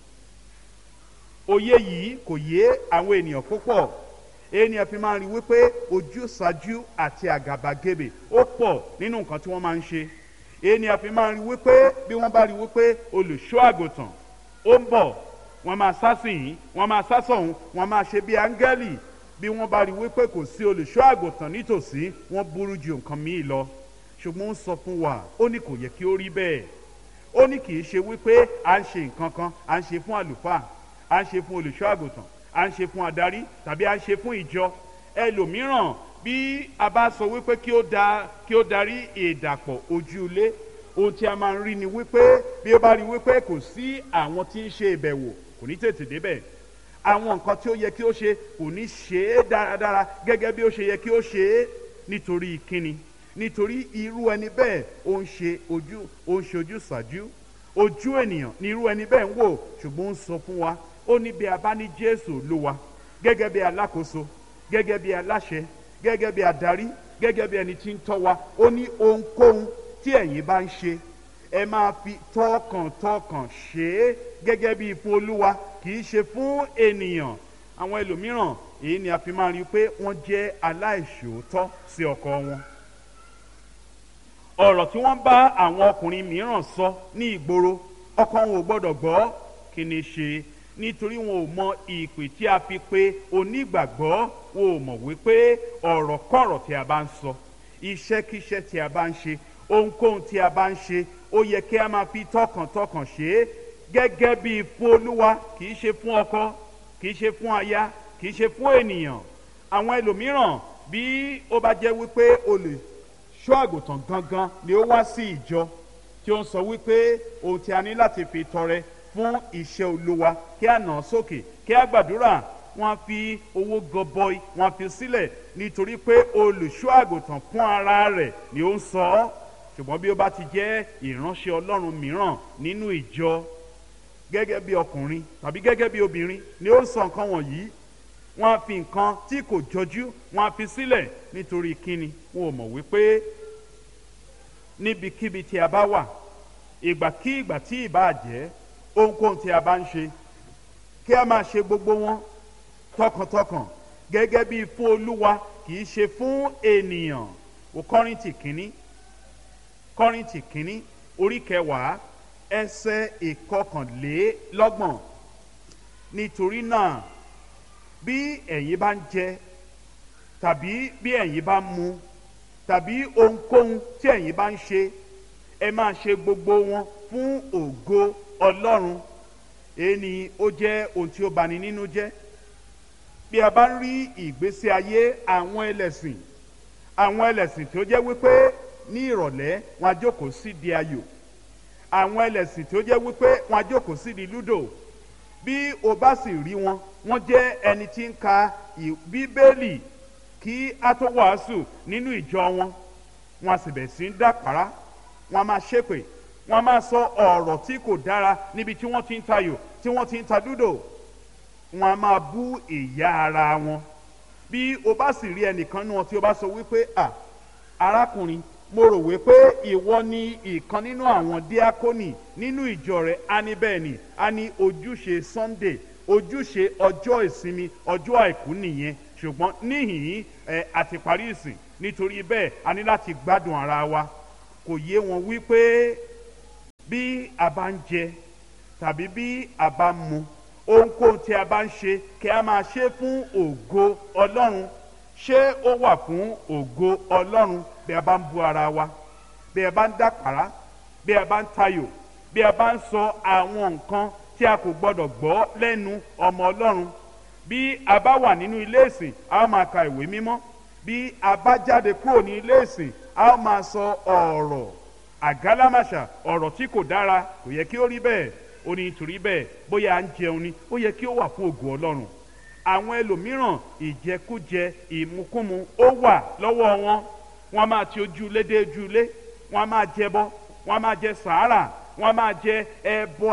Òye yìí kò yé àwọn ènìyàn púpọ̀. Ènìyàn fi máa ń rí wípé ojúsàájú àti àgàbàgebè ó pọ̀ nínú nǹkan tí wọ́n máa ń ṣe. Ènìyàn fi máa ń rí wípé bí wọ́n bá rí wípé olùṣọ́ àgùntàn ó ń bọ̀, wọ́n máa sá sí yìí, wọ́n máa sá sọ̀hún, wọ́n máa ṣe bí áńgẹ́lì. Bí wọ́n bá rí wípé kò sí olùṣọ́ àgùntàn nítòsí, wọ́n burú ju nǹkan míì lọ. Ṣùgbọ́n ó sọ fún wa, ó ní kò yẹ kí ó rí bẹ́ẹ̀. Ó ní kì í ṣe wípé à ń ṣe nǹkan kan, à ń ṣe fún àlùfáà, à ń ṣe fún olùṣọ́ àgùntàn, à ń ṣe fún adarí tàbí à ń ṣe fún ìjọ. Ẹlòmíràn bí a bá sọ wípé kí ó darí ìdàpọ̀ ojúlé, ohun tí a máa ń rí ni wípé bí ó bá rí wípé kò sí àwọn tí ń ṣe ìbẹ̀wò, kò ní tètè débẹ̀. Àwọn nǹkan tí ó yẹ kí ó ṣe kò ní ṣe é dáradára gẹ́gẹ́ bí ó ṣe yẹ kí ó ṣe é. Nítorí kíni? Nítorí irú ẹni bẹ́ẹ̀ ó ń ṣe ojúsàájú, ojú ènìyàn ni irú ẹni bẹ́ẹ̀ ń wò. Ṣùgbọ́n ó ń sọ fún wa, ó ní bí a bá ní Jésù Olúwa gẹ́gẹ́ bí alákòóso, gẹ́gẹ́ bí aláṣẹ, gẹ́gẹ́ bí adarí, gẹ́gẹ́ bí ẹni tí ń tọ́ wa, ó ní ohunkóhun tí ẹ̀yin bá ń ṣe, ẹ máa fi tọkàntọkàn ṣe é gẹ́gẹ́ bí fún Olúwa, kì í ṣe fún ènìyàn. Àwọn ẹlòmíràn èyí ni a fi máa rí pé wọ́n jẹ́ aláìṣòótọ́ sí ọkọ wọn. Ọ̀rọ̀ tí wọ́n bá àwọn ọkùnrin mìíràn sọ ní ìgboro, ọkọ wọn ò gbọ́dọ̀ gbọ́. Kí ni ṣe? Nítorí wọn ò mọ ìpè tí a fi pe onígbàgbọ́. Wọn ò mọ̀ wípé ọ̀rọ̀kọ̀rọ̀ tí a bá ń sọ, iṣẹ́kíṣẹ́ tí a bá ń ṣe, ohunkóhun tí a bá ń ṣe, ó yẹ kí a máa fi tọkàntọkàn ṣe é gẹ́gẹ́ bí fún Olúwa, kì í ṣe fún ọkọ, kì í ṣe fún aya, kì í ṣe fún ènìyàn. Àwọn ẹlòmíràn bí ó bá jẹ́ wípé olùṣọ́ àgùntàn gangan ni ó wá sí ìjọ tí ó ń sọ wípé ohun tí a ní láti fi tọrẹ fún iṣẹ́ Olúwa, kí a nà sókè, kí a gbàdúrà, wọ́n fi owó gọbọi wọ́n fi sílẹ̀ nítorí pé olùṣọ́ àgùntàn fún ara rẹ̀ ni ó ń sọ ọ́. Ṣùgbọ́n bí ó bá ti jẹ́ ìránṣẹ́ Ọlọ́run mìíràn nínú ìjọ, gẹ́gẹ́ bí ọkùnrin tàbí gẹ́gẹ́ bí obìnrin ni ó ń sọ nǹkan wọ̀nyí, wọ́n fi nǹkan tí kò jọjú wọ́n fi sílẹ̀. Nítorí kíni? Wọn ò mọ̀ wípé níbikíbi tí a bá wà, ìgbàkígbà tí ìbá jẹ́, ohunkóhun tí a bá ń ṣe, kí a máa ṣe gbogbo wọn tọkàntọkàn gẹ́gẹ́ bí fún Olúwa, kì í ṣe fún ènìyàn. Wo Kọ́ríńtì kínní orí 10 ẹsẹ̀ 21. Nítorí náà bí ẹ̀yin bá ń jẹ tàbí bí ẹ̀yin bá ń mu tàbí ohunkóhun tí ẹ̀yin bá ń ṣe, ẹ máa ṣe gbogbo wọn fún ògo Ọlọ́run. Èyí ni ó jẹ́ ohun tí ó bani nínú jẹ́. Bí a bá ń rí ìgbésí ayé àwọn ẹlẹ́sìn tí ó jẹ́ wípé ní ìrọ̀lẹ́ wọn á jókòó sí di ayò, àwọn ẹlẹ́sìn tí ó jẹ́ wípé wọn á jókòó sí di lúdò, bí o bá sì rí wọn, wọ́n jẹ́ ẹni tí ń ka Bíbélì kí a tó wàásù nínú ìjọ wọn, wọn á sì bẹ̀ sí ń dàpárá, wọn á máa ṣépè, wọn á máa sọ ọ̀rọ̀ tí kò dára níbi tí wọ́n ti ń tayò, tí wọ́n ti ń ta lúdò, wọn á máa bú ìyá ara wọn. Bí o bá sì rí ẹnìkan náà tí o bá sọ wípé arákùnrin mo rò wípé ìwọ ni ìkan nínú àwọn díákónì nínú ìjọ rẹ. A ní bẹ́ẹ̀ ni, a ní ojúṣe Sunday, ojúṣe ọjọ́ ìsinmi, ọjọ́ àìkú nìyẹn. Ṣùgbọ́n níhìn-ín àti parí ìsìn, nítorí bẹ́ẹ̀ a ní láti gbádùn ara wa. Kò yé wọn wípé bí a bá ń jẹ tàbí bí a bá ń mu, ohunkóhun tí a bá ń ṣe kí a máa ṣe fún ògo Ọlọ́run. Ṣé ó wà fún ògo Ọlọ́run bí a bá ń bú ara wa, bí a bá ń dàpàrà, bí a bá ń tayò, bí a bá ń sọ àwọn nǹkan tí a kò gbọdọ̀ gbọ́ lẹ́nu ọmọ Ọlọ́run? Bí a bá wà nínú ilé ìsìn, a ó máa ka ìwé mímọ́. Bí a bá jáde kúrò ní ilé ìsìn, a ó máa sọ ọ̀rọ̀ àgálámàṣà, ọ̀rọ̀ tí kò dára. Kò yẹ kí ó rí bẹ́ẹ̀. Ó ní nítorí bẹ́ẹ̀, bóyá à ń jẹun ni, ó yẹ kí ó wà fún ògo Ọlọ́run. Àwọn ẹlòmíràn ìjẹkújẹ, ìmukúmu ó wà lọ́wọ́ wọn. Wọ́n máa ti ojúlé dé ojúlé, wọ́n máa jẹbọ, wọ́n máa jẹ sàárà, wọ́n máa jẹ ẹbọ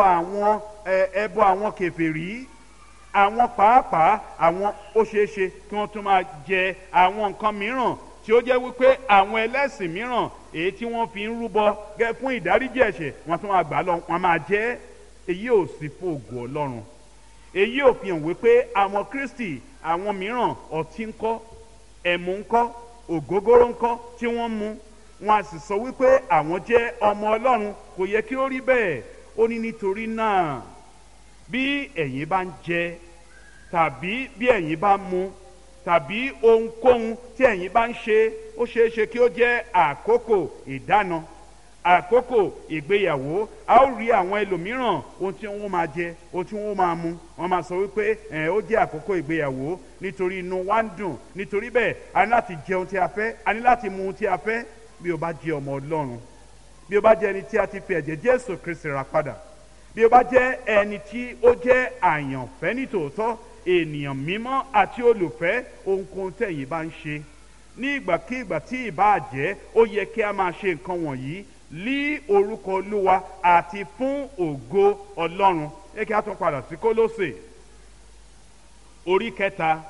àwọn kèfèrí. Àwọn pàápàá àwọn ó ṣeéṣe kí wọ́n tún máa jẹ àwọn nǹkan mìíràn tí ó jẹ́ wípé àwọn ẹlẹ́sìn mìíràn èyí tí wọ́n fi ń rúbọ gẹ́ fún ìdáríjì ẹ̀ṣẹ̀, wọ́n tún máa gbà lọ, wọ́n máa jẹ. Èyí ò sí fún ògo Ọlọ́run. Èyí ò fi hàn wípé àwọn Kristi, àwọn mìíràn ọtí ńkọ́, ẹmu ńkọ́, ògógóró ńkọ́ tí wọ́n mu, wọn a sì sọ wípé àwọn jẹ́ ọmọ Ọlọ́run. Kò yẹ kí ó rí bẹ́ẹ̀. Ó ní nítorí náà, bí ẹ̀yin bá ń jẹ tàbí bí ẹ̀yin bá ń mu tàbí ohunkóhun tí ẹ̀yin bá ń ṣe, ó ṣeéṣe kí ó jẹ́ àkókò ìdáná, àkókò ìgbéyàwó. A ó rí àwọn ẹlòmíràn ohun tí wọ́n máa jẹ, ohun tí wọ́n máa mu, wọ́n máa sọ wípé ó jẹ́ àkókò ìgbéyàwó nítorí inú wa ń dùn. Nítorí bẹ́ẹ̀ a ní láti jẹ ohun tí a fẹ́, a ní láti mu ohun tí a fẹ́. Bí o bá jẹ́ ọmọ Ọlọ́run, bí o bá jẹ́ ẹni tí a ti fi ẹ̀jẹ̀ Jésù Kristi rà padà, bí o bá jẹ́ ẹni tí ó jẹ́ àyànfẹ́ nítòótọ́, ènìyàn mímọ́ àti olùfẹ́, ohunkóhun tẹ̀yin bá ń ṣe ní ìgbàkígbà tí ìbá jẹ́, ó yẹ kí a máa ṣe nǹkan wọ̀nyí lí orúkọ Olúwa àti fún ògo Ọlọ́run. Ẹ kí a tún padà sí Kólósè orí kẹta,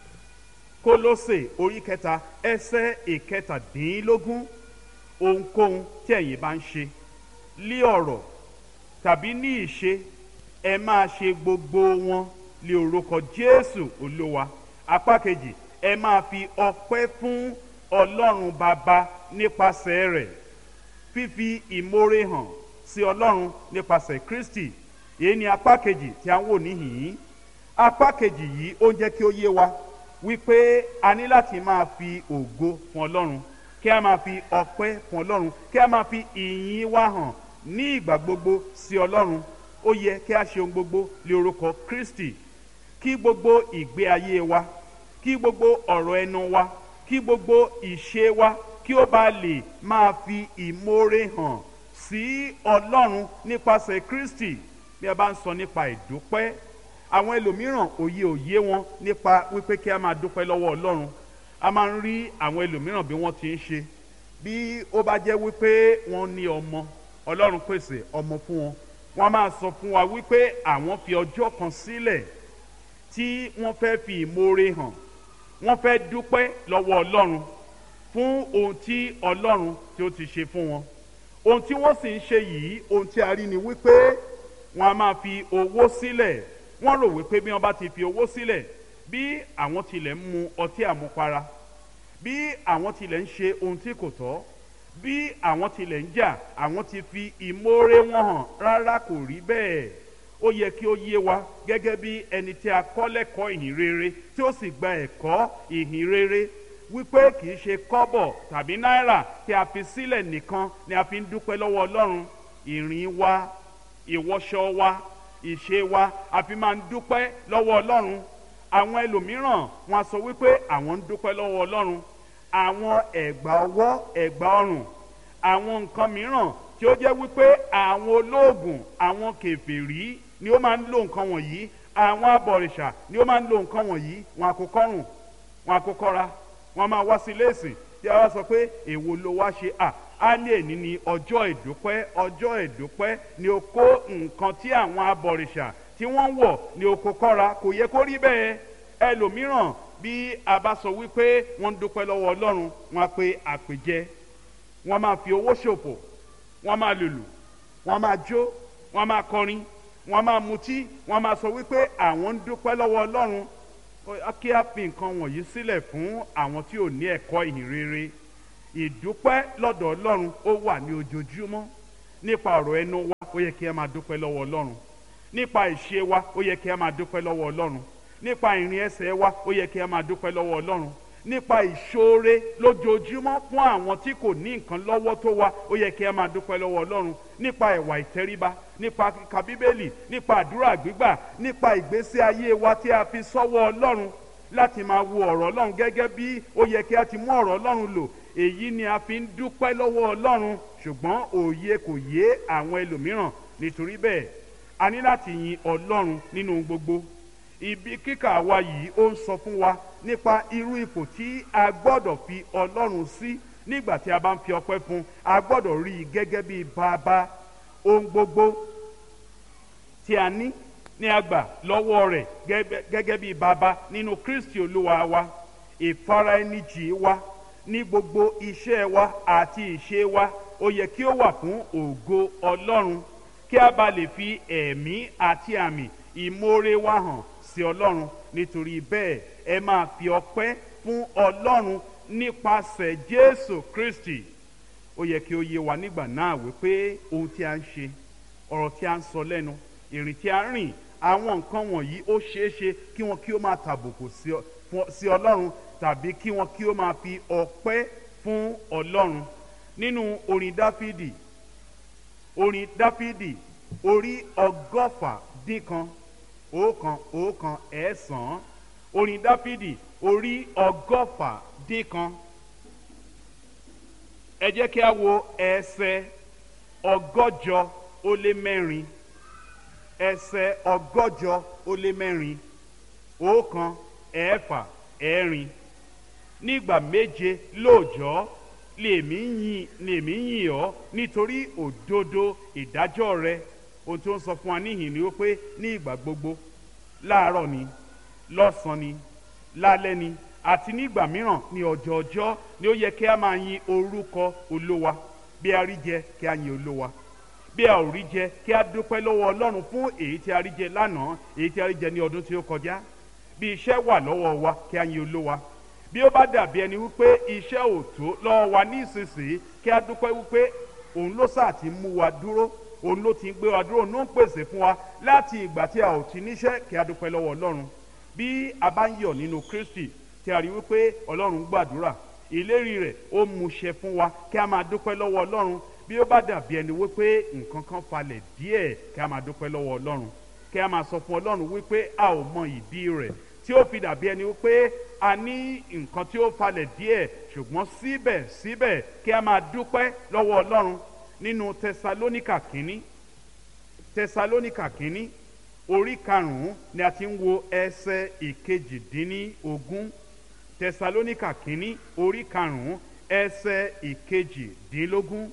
Kólósè orí kẹta ẹsẹ̀ ìkẹtàdínlógún. Ohunkóhun tí ẹ̀yin bá ń ṣe lí ọ̀rọ̀ tàbí ní ìṣe, ẹ máa ṣe gbogbo wọn lí orúkọ Jésù Olúwa. Apá kejì, ẹ máa fi ọpẹ́ fún Ọlọ́run Baba nípasẹ̀ rẹ̀, fífi ìmoore hàn sí Ọlọ́run nípasẹ̀ Kristi. Èyí ni apá kejì tí a ń wò níhìn-ín. Apá kejì yìí ó ń jẹ́ kí ó yé wa wípé a ní láti máa fi ògo fún Ọlọ́run, kí a máa fi ọpẹ́ fún Ọlọ́run, kí a máa fi ìyìn wa hàn ní ìgbà gbogbo sí Ọlọ́run. Ó yẹ kí a ṣe ohun gbogbo lé orúkọ Kristi. Kí gbogbo ìgbé ayé wa, kí gbogbo ọ̀rọ̀ ẹnu wa, kí gbogbo ìṣe wa, kí ó bá lè máa fi ìmoore hàn sí Ọlọ́run nípasẹ̀ Kristi. Bí a bá ń sọ nípa ìdúpẹ́, àwọn ẹlòmíràn òye wọn nípa wípé kí a máa dúpẹ́ lọ́wọ́ Ọlọ́run. A máa ń rí àwọn ẹlòmíràn bí wọ́n ti ń ṣe. Bí ó bá jẹ́ wípé wọ́n ní ọmọ, Ọlọ́run pèsè ọmọ fún wọn, wọ́n máa sọ fún wa wípé àwọn fi ọjọ́ kan sílẹ̀ tí wọ́n fẹ́ fi ìmoore hàn, wọ́n fẹ́ dúpẹ́ lọ́wọ́ Ọlọ́run fún ohun tí Ọlọ́run tí ó ti ṣe fún wọn. Ohun tí wọ́n sì ń ṣe yìí, ohun tí a rí ni wípé wọ́n á máa fi owó sílẹ̀. Wọ́n rò wípé bí wọ́n bá ti fi owó sílẹ̀, bí àwọn tilẹ̀ ń mu ọtí àmupara, bí àwọn tilẹ̀ ń ṣe ohun tí kò tọ́, bí àwọn tilẹ̀ ń jà, àwọn ti fi ìmoore wọn hàn. Rárá, kò rí bẹ́ẹ̀. Ó yẹ kí ó yé wa gẹ́gẹ́ bí ẹni tí a kọ́ lẹ́kọ̀ọ́ ìhìn rere tí ó sì gba ẹ̀kọ́ ìhìn rere wípé kì í ṣe kọ́bọ̀ tàbí náírà tí a fi sílẹ̀ nìkan ni a fi ń dúpẹ́ lọ́wọ́ Ọlọ́run. Ìrìn wa, ìwọṣọ wa, ìṣe wa, a fi máa ń dúpẹ́ lọ́wọ́ Ọlọ́run. Àwọn ẹlòmíràn wọn sọ wípé àwọn ń dúpẹ́ lọ́wọ́ Ọlọ́run. Àwọn ẹ̀gbà ọwọ́, ẹ̀gbà ọrùn, àwọn nǹkan mìíràn tí ó jẹ́ wípé àwọn olóògùn, àwọn kèfèrí ni ó máa ń lo nǹkan wọ̀nyí. Àwọn abọ̀rìṣà ni ó máa ń lo nǹkan wọ̀nyí. Wọn àkókọ́rùn, wọn àkókọ́ra, wọn máa wá sí ilé ìsìn tí a wá sọ pé èwo ló wá ṣe. A ní èní ní ọjọ́ ìdúpẹ́. Ọjọ́ ìdúpẹ́ ni ó kó nǹkan tí àwọn abọ̀rìṣà tí wọ́n wọ̀ ní oko kọ́ra. Kò yẹ kó rí bẹ́ẹ̀. Ẹlòmíràn bí a bá sọ wípé wọ́n ń dúpẹ́ lọ́wọ́ Ọlọ́run, wọ́n á pe àpèjẹ, wọ́n máa fi owó ṣòfò, wọ́n máa lùlù, wọ́n máa jó, wọ́n máa kọrin, wọ́n máa mutí, wọ́n máa sọ wípé àwọn ń dúpẹ́ lọ́wọ́ Ọlọ́run. Kí a fi nǹkan wọ̀nyí sílẹ̀ fún àwọn tí ò ní ẹ̀kọ́ ìhìn rere. Ìdúpẹ́ lọ́dọ̀ Ọlọ́run ó wà ní ojoojúmọ́. Nípa ọ̀rọ̀ ẹnu wa ó yẹ kí a máa dúpẹ́ lọ́wọ́ Ọlọ́run. Nípa ìṣe wa ó yẹ kí a máa dúpẹ́ lọ́wọ́ Ọlọ́run. Nípa ìrìn ẹsẹ̀ wa ó yẹ kí a máa dúpẹ́ lọ́wọ́ Ọlọ́run. Nípa ìṣoore lójoojúmọ́ fún àwọn tí kò ní nǹkan lọ́wọ́ tó wa ó yẹ kí a máa dúpẹ́ lọ́wọ́ Ọlọ́run. Nípa ìwà ìtẹríba, nípa kíka Bíbélì, nípa àdúrà gbígbà, nípa ìgbésí ayé wa tí a fi sọ́wọ́ Ọlọ́run láti máa wo ọ̀rọ̀ Ọlọ́run gẹ́gẹ́ bí ó yẹ kí a ti mú ọ̀rọ̀ Ọlọ́run lò. Èyí ni a fi ń dúpẹ́ lọ́wọ́ Ọlọ́run, ṣùgbọ́n òye kò yé àwọn ẹlòmíràn. Nítorí bẹ́ẹ̀ a ní láti yin Ọlọ́run nínú gbogbo. Ibi kíkà wa yìí ó ń sọ fún wa nípa irú ipò tí a gbọ́dọ̀ fi Ọlọ́run sí nígbà tí a bá ń fi ọpẹ́ fún. A gbọ́dọ̀ rí i gẹ́gẹ́ bí bàbá. Ohun gbogbo tí a ní a gbà lọ́wọ́ rẹ̀ gẹ́gẹ́ bí bàbá nínú Kristi Olúwa wa. Ìfaraẹnijì wa ní gbogbo iṣẹ́ wa àti ìṣe wa ó yẹ kí ó wà fún ògo Ọlọ́run, kí a bá lè fi ẹ̀mí àti àmì ìmoore wa hàn sí Ọlọ́run. Nítorí bẹ́ẹ̀ ẹ máa fi ọpẹ́ fún Ọlọ́run nípasẹ̀ Jésù Kristi. Ó yẹ kí ó yé wa nígbà náà wípé ohun tí a ń ṣe, ọ̀rọ̀ tí a ń sọ lẹ́nu, ìrìn tí a ń rìn, àwọn nǹkan wọ̀nyí ó ṣeé ṣe kí wọn kí ó máa tàbùkù sí Ọlọ́run, tàbí kí wọn kí ó máa fi ọpẹ́ fún Ọlọ́run. Nínú orin Dáfídì orí 119 ọ̀kan ẹ̀sán. Orin Dáfídì orí 119. Ẹ jẹ́ kí a wo ẹsẹ̀ 164. Ẹsẹ̀ 164. 1 ẹ̀fà ẹ̀rin. Nígbà méje lóòjọ́ lèmi yìn ọ́ nítorí òdodo ìdájọ́ rẹ. Ohun tó ń sọ fún wa níhìn ni ó pé ní ìgbà gbogbo, láàárọ̀ ni, lọ́sàn-án ni, lálẹ́ ni, àti nígbà mìíràn ní ọjọọjọ́ ni ó yẹ kí a máa yin orúkọ Olúwa. Bí a rí jẹ kí a yin Olúwa, bí a ò rí jẹ kí a dúpẹ́ lọ́wọ́ Ọlọ́run fún èyí tí a rí jẹ lánàá, èyí tí a rí jẹ ní ọdún tí ó kọjá. Bí iṣẹ́ wà lọ́wọ́ wa kí a yin Olúwa. Bí ó bá dàbí ẹni wípé iṣẹ́ ò tó lọ́wọ́ wa ní ìsinsìnyí, kí a dúpẹ́ wípé òun ló sáà ti mú wa dúró, òun ló ti ń gbé wa dúró, òun ló ń pèsè fún wa láti ìgbà tí a ò ti níṣẹ́. Kí a dúpẹ́ lọ́wọ́ Ọlọ́run. Bí a bá ń yọ̀ nínú Kristi tí a rí wípé Ọlọ́run gbàdúrà, ìlérí rẹ̀ ó múṣẹ fún wa, kí a máa dúpẹ́ lọ́wọ́ Ọlọ́run. Bí ó bá dàbí ẹni wípé nǹkan kan falẹ̀ díẹ̀, kí a máa dúpẹ́ lọ́wọ́ Ọlọ́run. Kí a máa sọ fún Ọlọ́run wípé a ò mọ ìdí rẹ̀ tí ó fi dàbí ẹni wípé a ní nǹkan tí ó falẹ̀ díẹ̀, ṣùgbọ́n síbẹ̀síbẹ̀ kí a máa dúpẹ́ lọ́wọ́ Ọlọ́run. Nínú Tẹsalóníkà kínní orí 5 ni a ti ń wo ẹsẹ̀ 18. Tẹsalóníkà kínní orí 5 ẹsẹ̀ 18.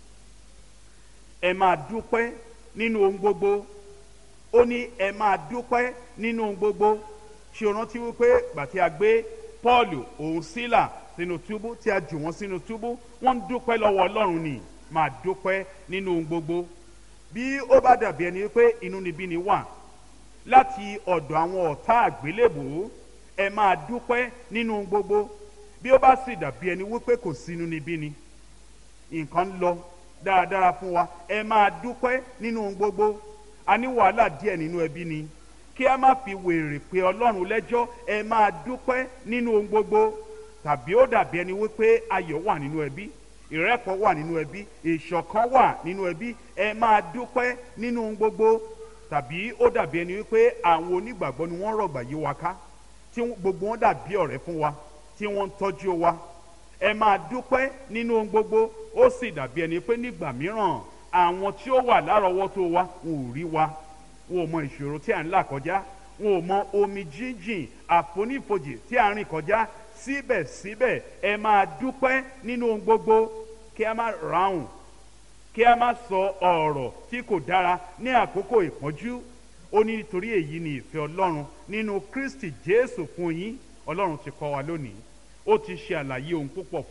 Ẹ máa dúpẹ́ nínú ohun gbogbo. Ó ní ẹ máa dúpẹ́ nínú ohun gbogbo. Ṣé o rántí wípé gbà tí a gbé Pọ́ọ̀lù òun Sílà sínú túbú, tí a jù wọ́n sínú túbú, wọ́n ń dúpẹ́ lọ́wọ́ Ọlọ́run ni. Máa dúpẹ́ nínú ohun gbogbo. Bí ó bá dàbí ẹni wípé inúnibíni wà láti ọ̀dọ̀ àwọn ọ̀tá àgbélébùú, ẹ máa dúpẹ́ nínú ohun gbogbo. Bí ó bá sì dàbí ẹni wípé kò sí inúnibíni, nǹkan ń lọ dáradára fún wa, ẹ máa dúpẹ́ nínú ohun gbogbo. A ní wàhálà díẹ̀ nínú ẹbí ni, kí a má fi wèrè pé Ọlọ́run lẹ́jọ́. Ẹ máa dúpẹ́ nínú ohun gbogbo. Tàbí ó dàbí ẹni wípé ayọ̀ wà nínú ẹbí, ìrẹ́pọ̀ wà nínú ẹbí, ìṣọ̀kan wà nínú ẹbí, ẹ máa dúpẹ́ nínú ohun gbogbo. Tàbí ó dàbí ẹni wípé àwọn onígbàgbọ́ ni wọ́n rọ̀gbà yí wa ká, tí gbogbo wọn dàbí ọ̀rẹ́ fún wa, tí wọ́n ń tọ́jú wa. Ẹ máa dúpẹ́ nínú ohun gbogbo. Ó sì dàbí ẹni pé nígbà mìíràn àwọn tí ó wà lárọ̀ọ́wọ́tó wa wọn ò rí wa, wọn ò mọ ìṣòro tí à ń là kọjá, wọn ò mọ omi jíjìn àfonífojì tí à ń rìn kọjá. Síbẹ̀síbẹ̀ ẹ máa dúpẹ́ nínú ohun gbogbo. Kí a má ráhùn, kí a má sọ ọ̀rọ̀ tí kò dára ní àkókò ìpọ́njú. Ó ní nítorí èyí ni ìfẹ́ Ọlọ́run nínú Kristi Jésù fún yín. Ọlọ́run ti kọ́ wa lónìí, ó ti ṣe àlàyé ohun púpọ̀ fún wa.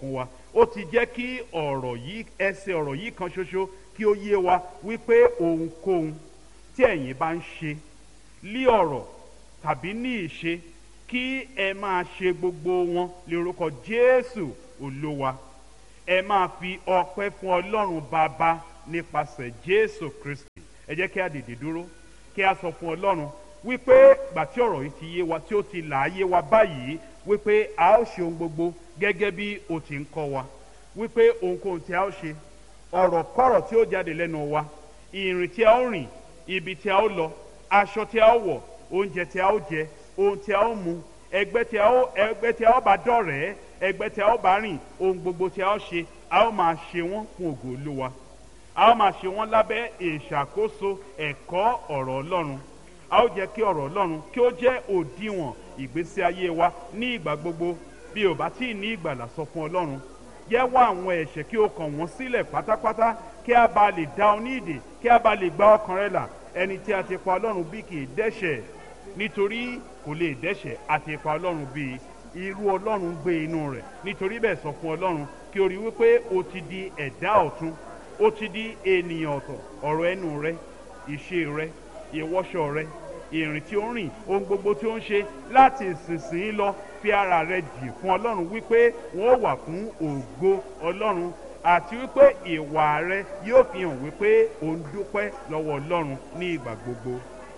ó ti jẹ́ kí ọ̀rọ̀ yìí, ẹsẹ̀ ọ̀rọ̀ yìí kan ṣoṣo kí ó yé wa wípé ohunkóhun tí ẹ̀yin bá ń ṣe lí ọ̀rọ̀ tàbí ní ìṣe, kí ẹ máa ṣe gbogbo wọn lórúkọ Jésù Olúwa. Ẹ máa fi ọpẹ́ fún Ọlọ́run Baba nípasẹ̀ Jésù Kristi. Ẹ jẹ́ kí a dìde dúró, kí a sọ fún Ọlọ́run wípé gbà tí ọ̀rọ̀ yìí ti yé wa, tí ó ti là á yé wa báyìí, wípé a ó ṣe ohun gbogbo gẹ́gẹ́ bí ó ti ń kọ́ wa, wípé ohunkóhun tí a ó ṣe, ọ̀rọ̀ kọ́rọ̀ tí ó jáde lẹ́nu wa, ìrìn tí a ó rìn, ibi tí a ó lọ, aṣọ tí a ó wọ̀, oúnjẹ tí a ó jẹ, ohun tí a ó mu, ẹgbẹ́ tí a ó bá dọ̀rẹ́, ẹgbẹ́ tí a ó bá rìn, ohun gbogbo tí a ó ṣe, a ó máa ṣe wọ́n fún ògo Olúwa. A ó máa ṣe wọ́n lábẹ́ ìṣàkóso ẹ̀kọ́ ọ̀rọ̀ Ọlọ́run. A ó jẹ́ kí ọ̀rọ̀ Ọlọ́run kí ó jẹ́ òdiwọ̀n ìgbésí ayé wa ní ìgbà gbogbo. Bí o bá tí ì ní ìgbàlà, sọ fún Ọlọ́run, jẹ́wọ́ àwọn ẹ̀ṣẹ̀ kí o kàn wọ́n sílẹ̀ pátápátá, kí a bá lè dá ọ ní ìdè, kí a bá lè gba ọkàn rẹ là. Ẹni tí a ti pa Ọlọ́run bí kì í dẹ́ṣẹ̀, nítorí kò lè dẹ́ṣẹ̀. A ti pa Ọlọ́run bí, irú Ọlọ́run gbé inú rẹ̀. Nítorí bẹ́ẹ̀ sọ fún Ọlọ́run kí o rí wípé o ti di ẹ̀dá ọ̀tun, o ti di ènìyàn ọ̀tọ̀. Ọ̀rọ̀ ẹnu rẹ, ìṣe rẹ, ìwọṣọ rẹ, ìrìn tí ó ń rìn, ohun gbogbo tí ó ń ṣe, láti ìsinsìnyí lọ fi ara rẹ jì fún Ọlọ́run wípé wọ́n wà fún ògo Ọlọ́run, àti wípé ìwà rẹ yóò fi hàn wípé o ń dúpẹ́ lọ́wọ́ Ọlọ́run ní ìgbà gbogbo.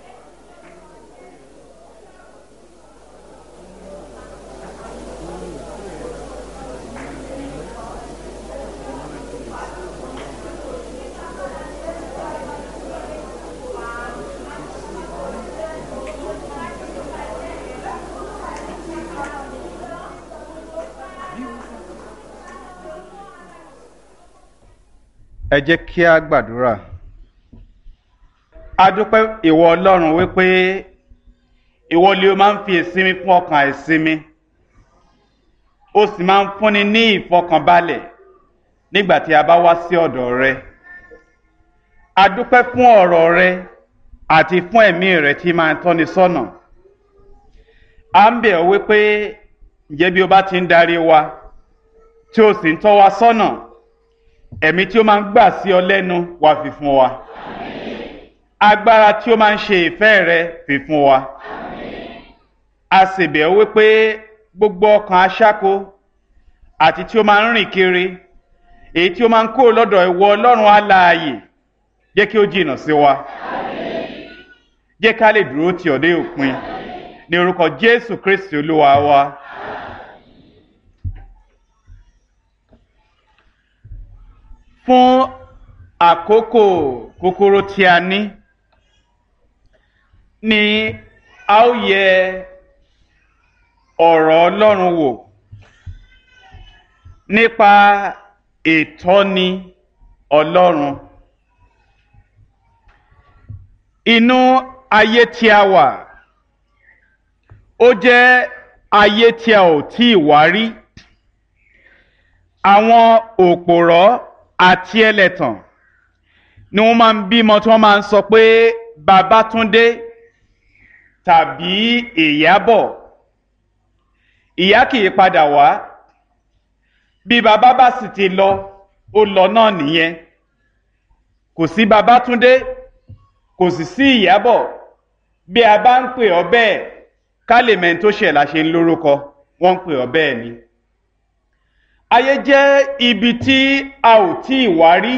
Ẹ jẹ́ kí a gbàdúrà. A dúpẹ́ ìwọ Ọlọ́run wípé ìwọ ni o máa ń fi ìsinmi fún ọkàn àìsinmi, o sì máa ń fúnni ní ìfọkànbalẹ̀ nígbà tí a bá wá sí ọ̀dọ̀ rẹ. A dúpẹ́ fún ọ̀rọ̀ rẹ àti fún ẹ̀mí rẹ tí máa ń tọ́ni sọ́nà. À ń bẹ̀ ọ́ wípé ǹjẹ́ bí o bá ti ń darí wa tí o sì ń tọ́ wa sọ́nà, ẹ̀mí tí ó máa ń gbà sí ọ lẹ́nu wá fi fún wa. Agbára tí ó máa ń ṣe ìfẹ́ rẹ fi fún wa. A sì bẹ̀ ọ́ wípé gbogbo ọkàn aṣáko àti tí ó máa ń rìn kiri, èyí tí ó máa ń kó lọ́dọ̀ ìwọ Ọlọ́run alààyè, jẹ́ kí ó jìnnà sí wa. Jẹ́ ká lè dúró tì ọ́ dé òpin. Ní orúkọ Jésù Kristi Olúwa wa. Fún àkókò kúkúrú tí a ní, ni a ó yẹ ọ̀rọ̀ Ọlọ́run wò nípa ìtọ́ni Ọlọ́run. Inú ayé tí a wà, ó jẹ́ ayé tí a ò tí ì wá rí. Àwọn òpòrọ́ àti ẹlẹ́tàn ni wọ́n máa ń bímọ tí wọ́n máa ń sọ pé Babátúndé tàbí Ìyábọ̀. Ìyá kì í padà wá. Bí bàbá bá sì ti lọ, ó lọ náà nìyẹn. Kò sí Babátúndé, kò sì sí Ìyábọ̀. Bí a bá ń pè ọ́ bẹ́ẹ̀, ká lè mẹ́ni tó ṣẹ̀ la ṣe ń lórúkọ, wọ́n ń pè ọ́ bẹ́ẹ̀ ni. Ayé jẹ́ ibi tí a ò tí ì wá rí.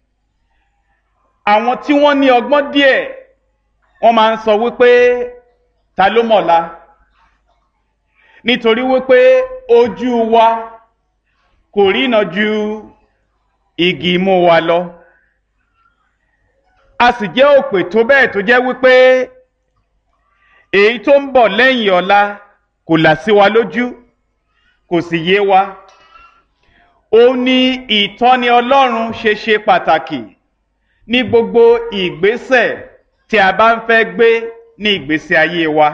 Àwọn tí wọ́n ní ọgbọ́n díẹ̀, wọ́n máa ń sọ wípé ta ló mọ̀la? Nítorí wípé ojú wa kò rína ju igi imú wa lọ. A sì jẹ́ òpè tó bẹ́ẹ̀ tó jẹ́ wípé èyí tó ń bọ̀ lẹ́yìn ọ̀la kò là sí wa lójú, kò sì yé wa. Ó ní ìtọ́ni Ọlọ́run ṣe pàtàkì ní gbogbo ìgbésẹ̀ tí a bá ń fẹ́ gbé ní ìgbésí ayé wa.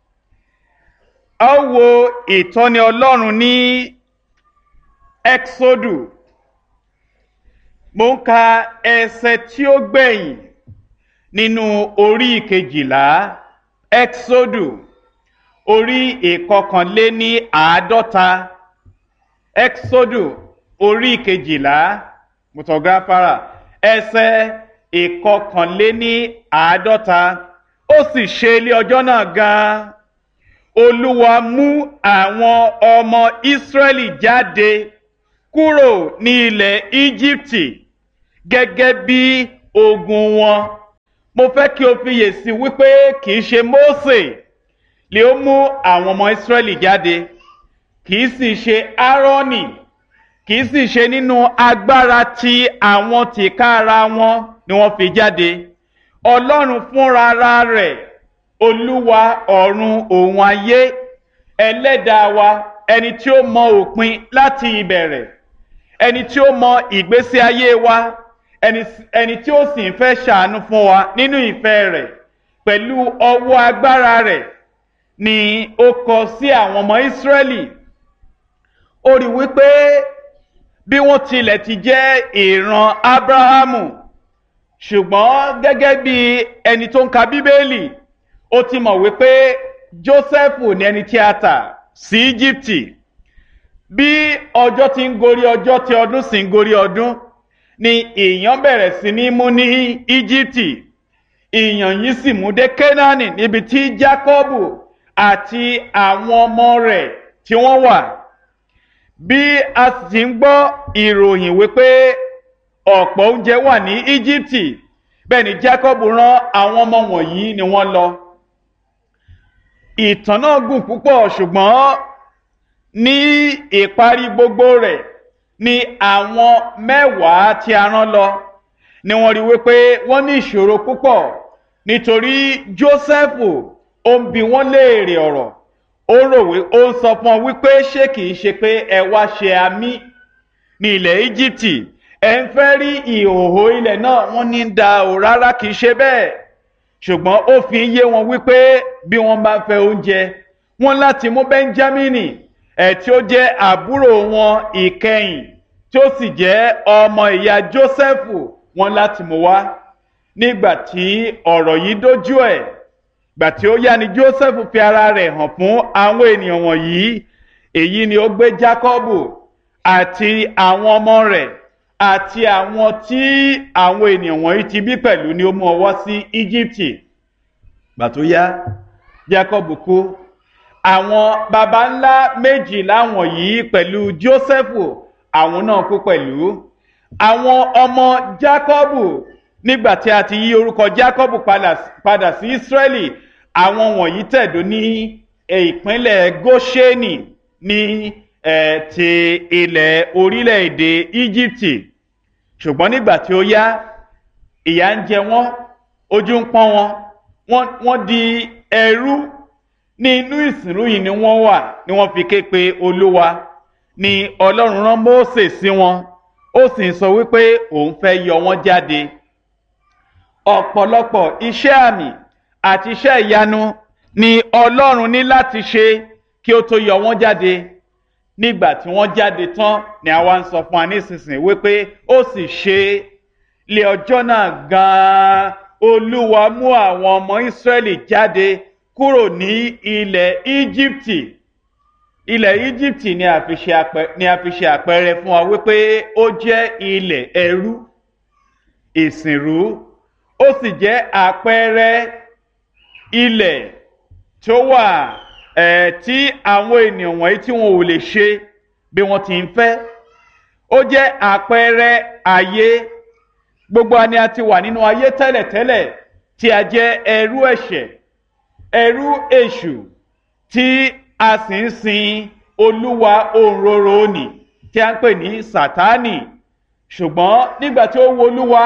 A ó wo ìtọ́ni Ọlọ́run ní Ẹ́kísódù. Mo ń ka ẹsẹ̀ tí ó gbẹ̀yìn nínú orí 12, Ẹ́kísódù orí 51. Ẹ́kísódù orí kejìlá mutagafara ẹsẹ̀ ìkọkànléní àádọ́ta. Ó sì ṣe ilé ọjọ́ náà gan-an, Olúwa mú àwọn ọmọ Ísírẹ́lì jáde kúrò ní ilẹ̀ Íjíbítì gẹ́gẹ́ bí ogun wọn. Mo fẹ́ kí o fiyèsí wípé kìí ṣe Mósè lè ó mú àwọn ọmọ Ísírẹ́lì jáde, kìí sì ṣe Árónì, kìí sì ṣe nínú agbára tí àwọn tìkára wọn ni wọ́n fi jáde. Ọlọ́run fúnra rẹ̀, Olúwa ọ̀run òun ayé, ẹlẹ́dàá wa, ẹni tí ó mọ òpin láti ìbẹ̀rẹ̀, ẹni tí ó mọ ìgbésí ayé wa, ẹni tí ó sì ń fẹ́ ṣàánú fún wa nínú ìfẹ́ rẹ̀ pẹ̀lú ọwọ́ agbára rẹ̀ ni ó kọ sí àwọn ọmọ Ísírẹ́lì. Ó rí wípé bí wọ́n tilẹ̀ ti jẹ́ ìran Ábúráhámù, ṣùgbọ́n gẹ́gẹ́ bí ẹni tó ń ka Bíbélì, ó ti mọ̀ wípé Jósẹ́fù ni ẹni tí a tà sí Íjíbítì. Bí ọjọ́ ti ń gorí ọjọ́ tí ọdún sì ń gorí ọdún ni ìyàn bẹ̀rẹ̀ sí ní mú ní Íjíbítì. Ìyàn yìí sì mú dé Kénáánì níbi tí Jákọ́bù àti àwọn ọmọ rẹ̀ tí wọ́n wà. Bí a sì ń gbọ́ ìròyìn wípé ọ̀pọ̀ oúnjẹ wà ní Íjíbítì, bẹ́ẹ̀ ni Jákọ́bù rán àwọn ọmọ wọ̀nyí ni wọ́n lọ. Ìtàn náà gùn púpọ̀, ṣùgbọ́n ní ìparí gbogbo rẹ̀ ni àwọn 10 tí a rán lọ ni wọ́n rí wípé wọ́n ní ìṣòro púpọ̀, nítorí Jósẹ́fù ó ń bi wọ́n léèrè ọ̀rọ̀. Ó ń sọ fún wọn wípé ṣé kìí ṣe pé ẹ wá ṣe àmì ní ilẹ̀ Íjíbítì, ẹ ń fẹ́ rí ìhòòhò ilẹ̀ náà. Wọ́n ní da ò rárá, kìí ṣe bẹ́ẹ̀. Ṣùgbọ́n ó fi yé wọn wípé bí wọ́n bá fẹ́ oúnjẹ, wọ́n láti mú Bẹ́ńjámínì tí ó jẹ́ àbúrò wọn ìkẹyìn, tí ó sì jẹ́ ọmọ ìyá Jósẹ́fù, wọ́n láti mú wá. Nígbà tí ọ̀rọ̀ yìí dójú ẹ̀, gbà tí ó yá ni Jósẹ́fù fi ara rẹ̀ hàn fún àwọn ènìyàn wọ̀nyí. Èyí ni ó gbé Jákọ́bù àti àwọn ọmọ rẹ̀ àti àwọn tí àwọn ènìyàn wọ̀nyí ti bí pẹ̀lú ni ó mú ọwọ́ sí Íjíbítì. Gbà tó yá, Jákọ́bù kú. Àwọn baba ńlá 12 wọ̀nyí pẹ̀lú Jósẹ́fù, àwọn náà kú pẹ̀lú. Àwọn ọmọ Jákọ́bù, nígbà tí a ti yí orúkọ Jákọ́bù padà sí Ísírẹ́lì, àwọn wọ̀nyí tẹ̀dó ní ìpínlẹ̀ Góṣẹ́nì ní ti ilẹ̀ orílẹ̀-èdè Íjíbítì. Ṣùgbọ́n nígbà tí ó yá, ìyà ń jẹ wọ́n, ojú ń pọ́n wọn, wọ́n di ẹrú. Ní inú ìsìnrú yìí ni wọ́n wà, ni wọ́n fi ké pe Olúwa. Ni Ọlọ́run rán Mósè sí wọn, ó sì ń sọ wípé òun fẹ́ yọ wọ́n jáde. Ọ̀pọ̀lọpọ̀ iṣẹ́ àmì àti iṣẹ́ ìyanu ni Ọlọ́run ní láti ṣe kí ó tó yọ wọ́n jáde. Nígbà tí wọ́n jáde tán ni àwa ń sọ fún wa nísinsìnyí wípé ó sì ṣe lé ọjọ́ náà gan-an, Olúwa mú àwọn ọmọ Ísírẹ́lì jáde kúrò ní ilẹ̀ Íjíbítì. Ilẹ̀ Íjíbítì ni a fi ṣe àpẹẹrẹ fún wa wípé ó jẹ́ ilẹ̀ ẹrú, ìsìnrú. Ó sì jẹ́ àpẹẹrẹ ilẹ̀ tó wà tí àwọn ènìyàn wọ̀nyí tí wọn ò lè ṣe bí wọ́n ti ń fẹ́. Ó jẹ́ àpẹẹrẹ ayé. Gbogbo wa ni a ti wà nínú ayé tẹ́lẹ̀tẹ́lẹ̀ tí a jẹ́ ẹrú ẹ̀ṣẹ̀, ẹrú èṣù, tí a sì ń sin olúwa òǹrorò nì tí a ń pè ní Sátánì. Ṣùgbọ́n nígbà tí ó wo Olúwa,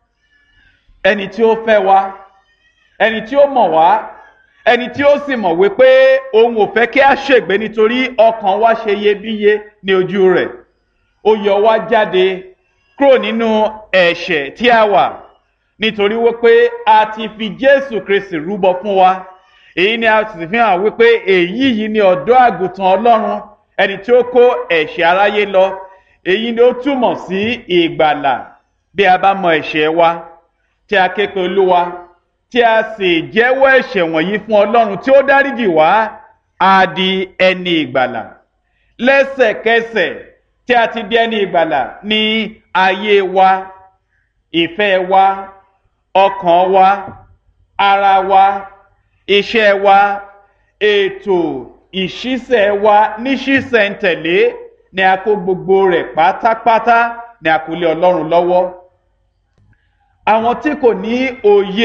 ẹni tí ó fẹ́ wa, ẹni tí ó mọ̀ wá, ẹni tí ó sì mọ̀ wípé òun ò fẹ́ kí a ṣègbé nítorí ọkàn wa ṣe iyebíye ní ojú rẹ̀, ó yọ wá jáde kúrò nínú ẹ̀ṣẹ̀ tí a wà, nítorí wípé a ti fi Jésù Kristi rúbọ fún wa. Èyí ni a sì fi hàn wípé èyí yìí ni ọ̀dọ́ àgùntàn Ọlọ́run, ẹni tí ó kó ẹ̀ṣẹ̀ aráyé lọ. Èyí ni ó túmọ̀ sí ìgbàlà. Bí a bá mọ ẹ̀ṣẹ̀ wa, tí a ké pe Olúwa, tí a sì jẹ́wọ́ ẹ̀ṣẹ̀ wọ̀nyí fún Ọlọ́run tí ó dáríjì wá, a di ẹni ìgbàlà. Lẹ́sẹ̀kẹsẹ̀ tí a ti di ẹni ìgbàlà ní ayé wa, ìfẹ́ wa, ọkàn wa, ara wa, iṣẹ́ wa, ètò ìṣísẹ̀ wa ní ṣísẹ̀ntẹ̀lé ni a kó gbogbo rẹ̀ pátápátá ni a kó lé Ọlọ́run lọ́wọ́. Àwọn tí kò ní òye